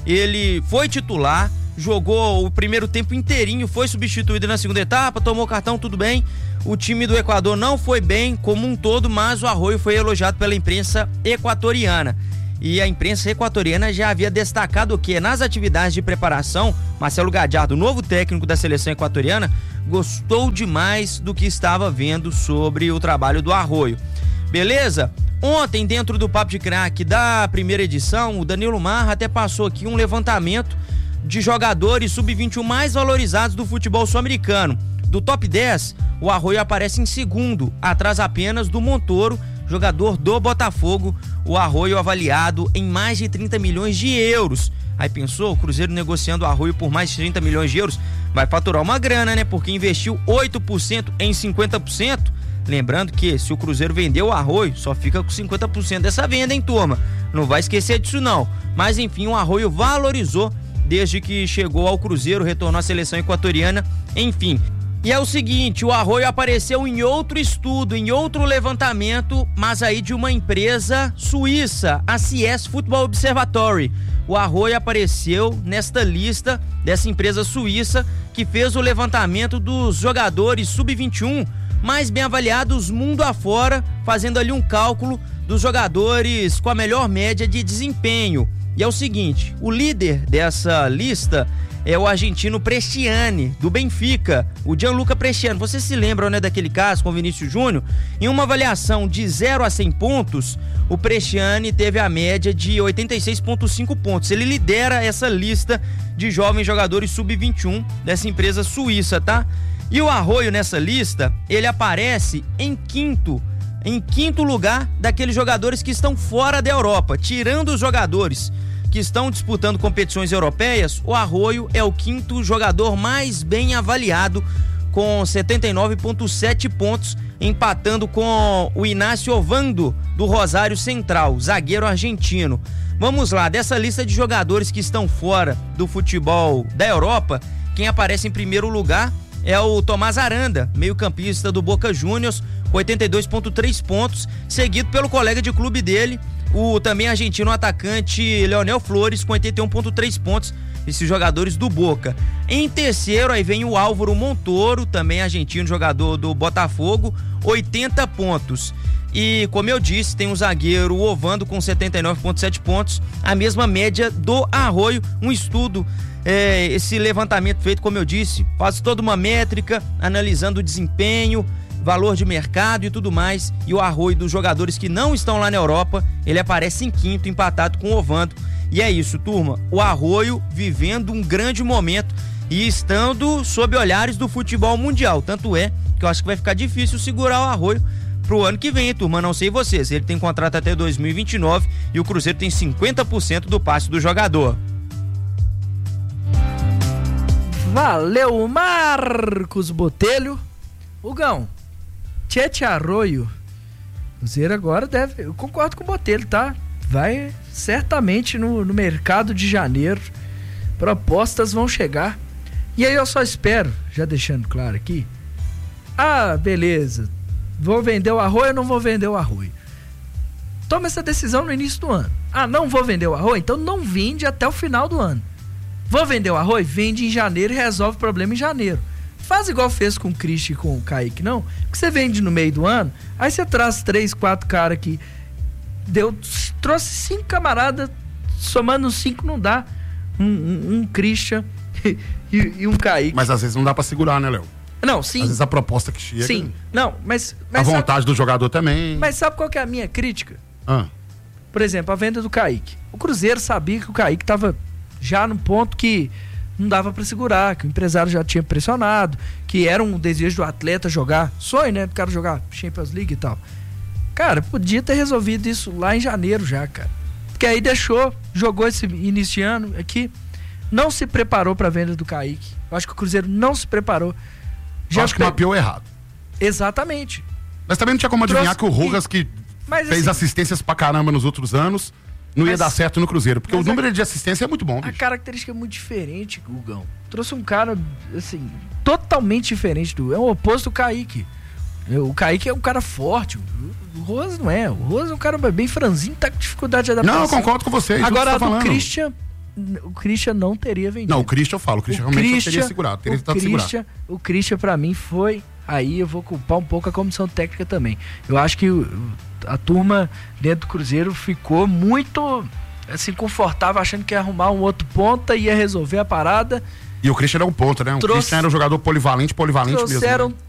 ele foi titular, jogou o primeiro tempo inteirinho, foi substituído na segunda etapa, tomou cartão, tudo bem. O time do Equador não foi bem como um todo, mas o Arroyo foi elogiado pela imprensa equatoriana. E a imprensa equatoriana já havia destacado que nas atividades de preparação, Marcelo Gallardo, novo técnico da seleção equatoriana, gostou demais do que estava vendo sobre o trabalho do Arroyo. Beleza? Ontem, dentro do Papo de Craque da primeira edição, o Danilo Marra até passou aqui um levantamento de jogadores sub vinte e um mais valorizados do futebol sul-americano. Do top dez, o Arroyo aparece em segundo, atrás apenas do Montoro, jogador do Botafogo, o Arroyo avaliado em mais de trinta milhões de euros. Aí pensou, o Cruzeiro negociando o Arroyo por mais de trinta milhões de euros, vai faturar uma grana, né? Porque investiu oito por cento em cinquenta por cento. Lembrando que se o Cruzeiro vendeu o Arroyo, só fica com cinquenta por cento dessa venda, hein, turma? Não vai esquecer disso, não. Mas enfim, o Arroyo valorizou desde que chegou ao Cruzeiro, retornou à seleção equatoriana, enfim. E é o seguinte, o Arroyo apareceu em outro estudo, em outro levantamento, mas aí de uma empresa suíça, a C S Football Observatory. O Arroyo apareceu nesta lista dessa empresa suíça que fez o levantamento dos jogadores sub vinte e um mais bem avaliados mundo afora, fazendo ali um cálculo dos jogadores com a melhor média de desempenho. E é o seguinte, o líder dessa lista é o argentino Bresciani, do Benfica, o Gianluca Bresciani. Vocês se lembram, né, daquele caso com o Vinícius Júnior? Em uma avaliação de zero a cem pontos, o Bresciani teve a média de oitenta e seis vírgula cinco pontos. Ele lidera essa lista de jovens jogadores sub vinte e um dessa empresa suíça, tá? E o Arroyo nessa lista, ele aparece em quinto, em quinto lugar daqueles jogadores que estão fora da Europa, tirando os jogadores que estão disputando competições europeias, o Arroyo é o quinto jogador mais bem avaliado, com setenta e nove vírgula sete pontos, empatando com o Inácio Ovando, do Rosário Central, zagueiro argentino. Vamos lá, dessa lista de jogadores que estão fora do futebol da Europa, quem aparece em primeiro lugar é o Tomás Aranda, meio-campista do Boca Juniors, com oitenta e dois vírgula três pontos, seguido pelo colega de clube dele, o também argentino atacante Leonel Flores, com oitenta e um vírgula três pontos, esses jogadores do Boca. Em terceiro, aí vem o Álvaro Montoro, também argentino, jogador do Botafogo, oitenta pontos. E, como eu disse, tem o zagueiro Ovando com setenta e nove vírgula sete pontos, a mesma média do Arroyo. Um estudo, é, esse levantamento feito, como eu disse, faz toda uma métrica, analisando o desempenho, valor de mercado e tudo mais, e o Arroyo dos jogadores que não estão lá na Europa, ele aparece em quinto, empatado com o Ovando. E é isso, turma, o Arroyo vivendo um grande momento e estando sob olhares do futebol mundial, tanto é que eu acho que vai ficar difícil segurar o Arroyo pro ano que vem, hein, turma, não sei vocês, ele tem contrato até dois mil e vinte e nove e o Cruzeiro tem cinquenta por cento do passe do jogador. Valeu, Marcos Botelho. Hugão, Tchete Arroyo, Cruzeiro agora deve, eu concordo com o Botelho, tá? Vai certamente no, no mercado de janeiro, propostas vão chegar, e aí eu só espero, já deixando claro aqui, ah, beleza, vou vender o Arroyo ou não vou vender o Arroyo? Toma essa decisão no início do ano. Ah, não vou vender o Arroyo? Então não vende até o final do ano. Vou vender o Arroyo? Vende em janeiro e resolve o problema em janeiro. Faz igual fez com o Cristi e com o Kaique, não. Porque você vende no meio do ano, aí você traz três, quatro caras que deu, trouxe cinco camaradas, somando cinco não dá. um, um, um Christian e, e um Kaique. Mas às vezes não dá pra segurar, né, Léo? Não, sim. Às vezes a proposta que chega... Sim, não, mas... mas a vontade sabe, do jogador também. Mas sabe qual que é a minha crítica? Ah. Por exemplo, a venda do Kaique. O Cruzeiro sabia que o Kaique tava já num ponto que não dava pra segurar, que o empresário já tinha pressionado, que era um desejo do atleta jogar, sonho, né, do cara jogar Champions League e tal. Cara, podia ter resolvido isso lá em janeiro já, cara. Porque aí deixou, jogou esse início de ano aqui, não se preparou pra venda do Kaique. Eu acho que o Cruzeiro não se preparou. Já acho que mapeou errado. Exatamente. Mas também não tinha como adivinhar Trouxe... que o Rojas, que Mas, fez assim, assistências pra caramba nos outros anos, não ia mas, dar certo no Cruzeiro. Porque o número a, de assistência é muito bom, A bicho. característica é muito diferente, Gugão. Trouxe um cara, assim, totalmente diferente do... É o oposto do Kaique. O Kaique é um cara forte. O Rojas não é. O Rojas é um cara bem franzinho, tá com dificuldade de adaptação. Não, eu concordo com você. Agora, tá do falando. Christian... O Christian não teria vendido. Não, o Christian eu falo. O Christian o realmente Christian, teria segurado. Teria o tentado Christian, segurar. O Christian, pra mim, foi... Aí eu vou culpar um pouco a comissão técnica também. Eu acho que a turma dentro do Cruzeiro ficou muito, assim, confortável, achando que ia arrumar um outro ponta e ia resolver a parada. E o Christian era um ponta, né? O Trouxe, Christian era um jogador polivalente, polivalente trouxeram mesmo. Né?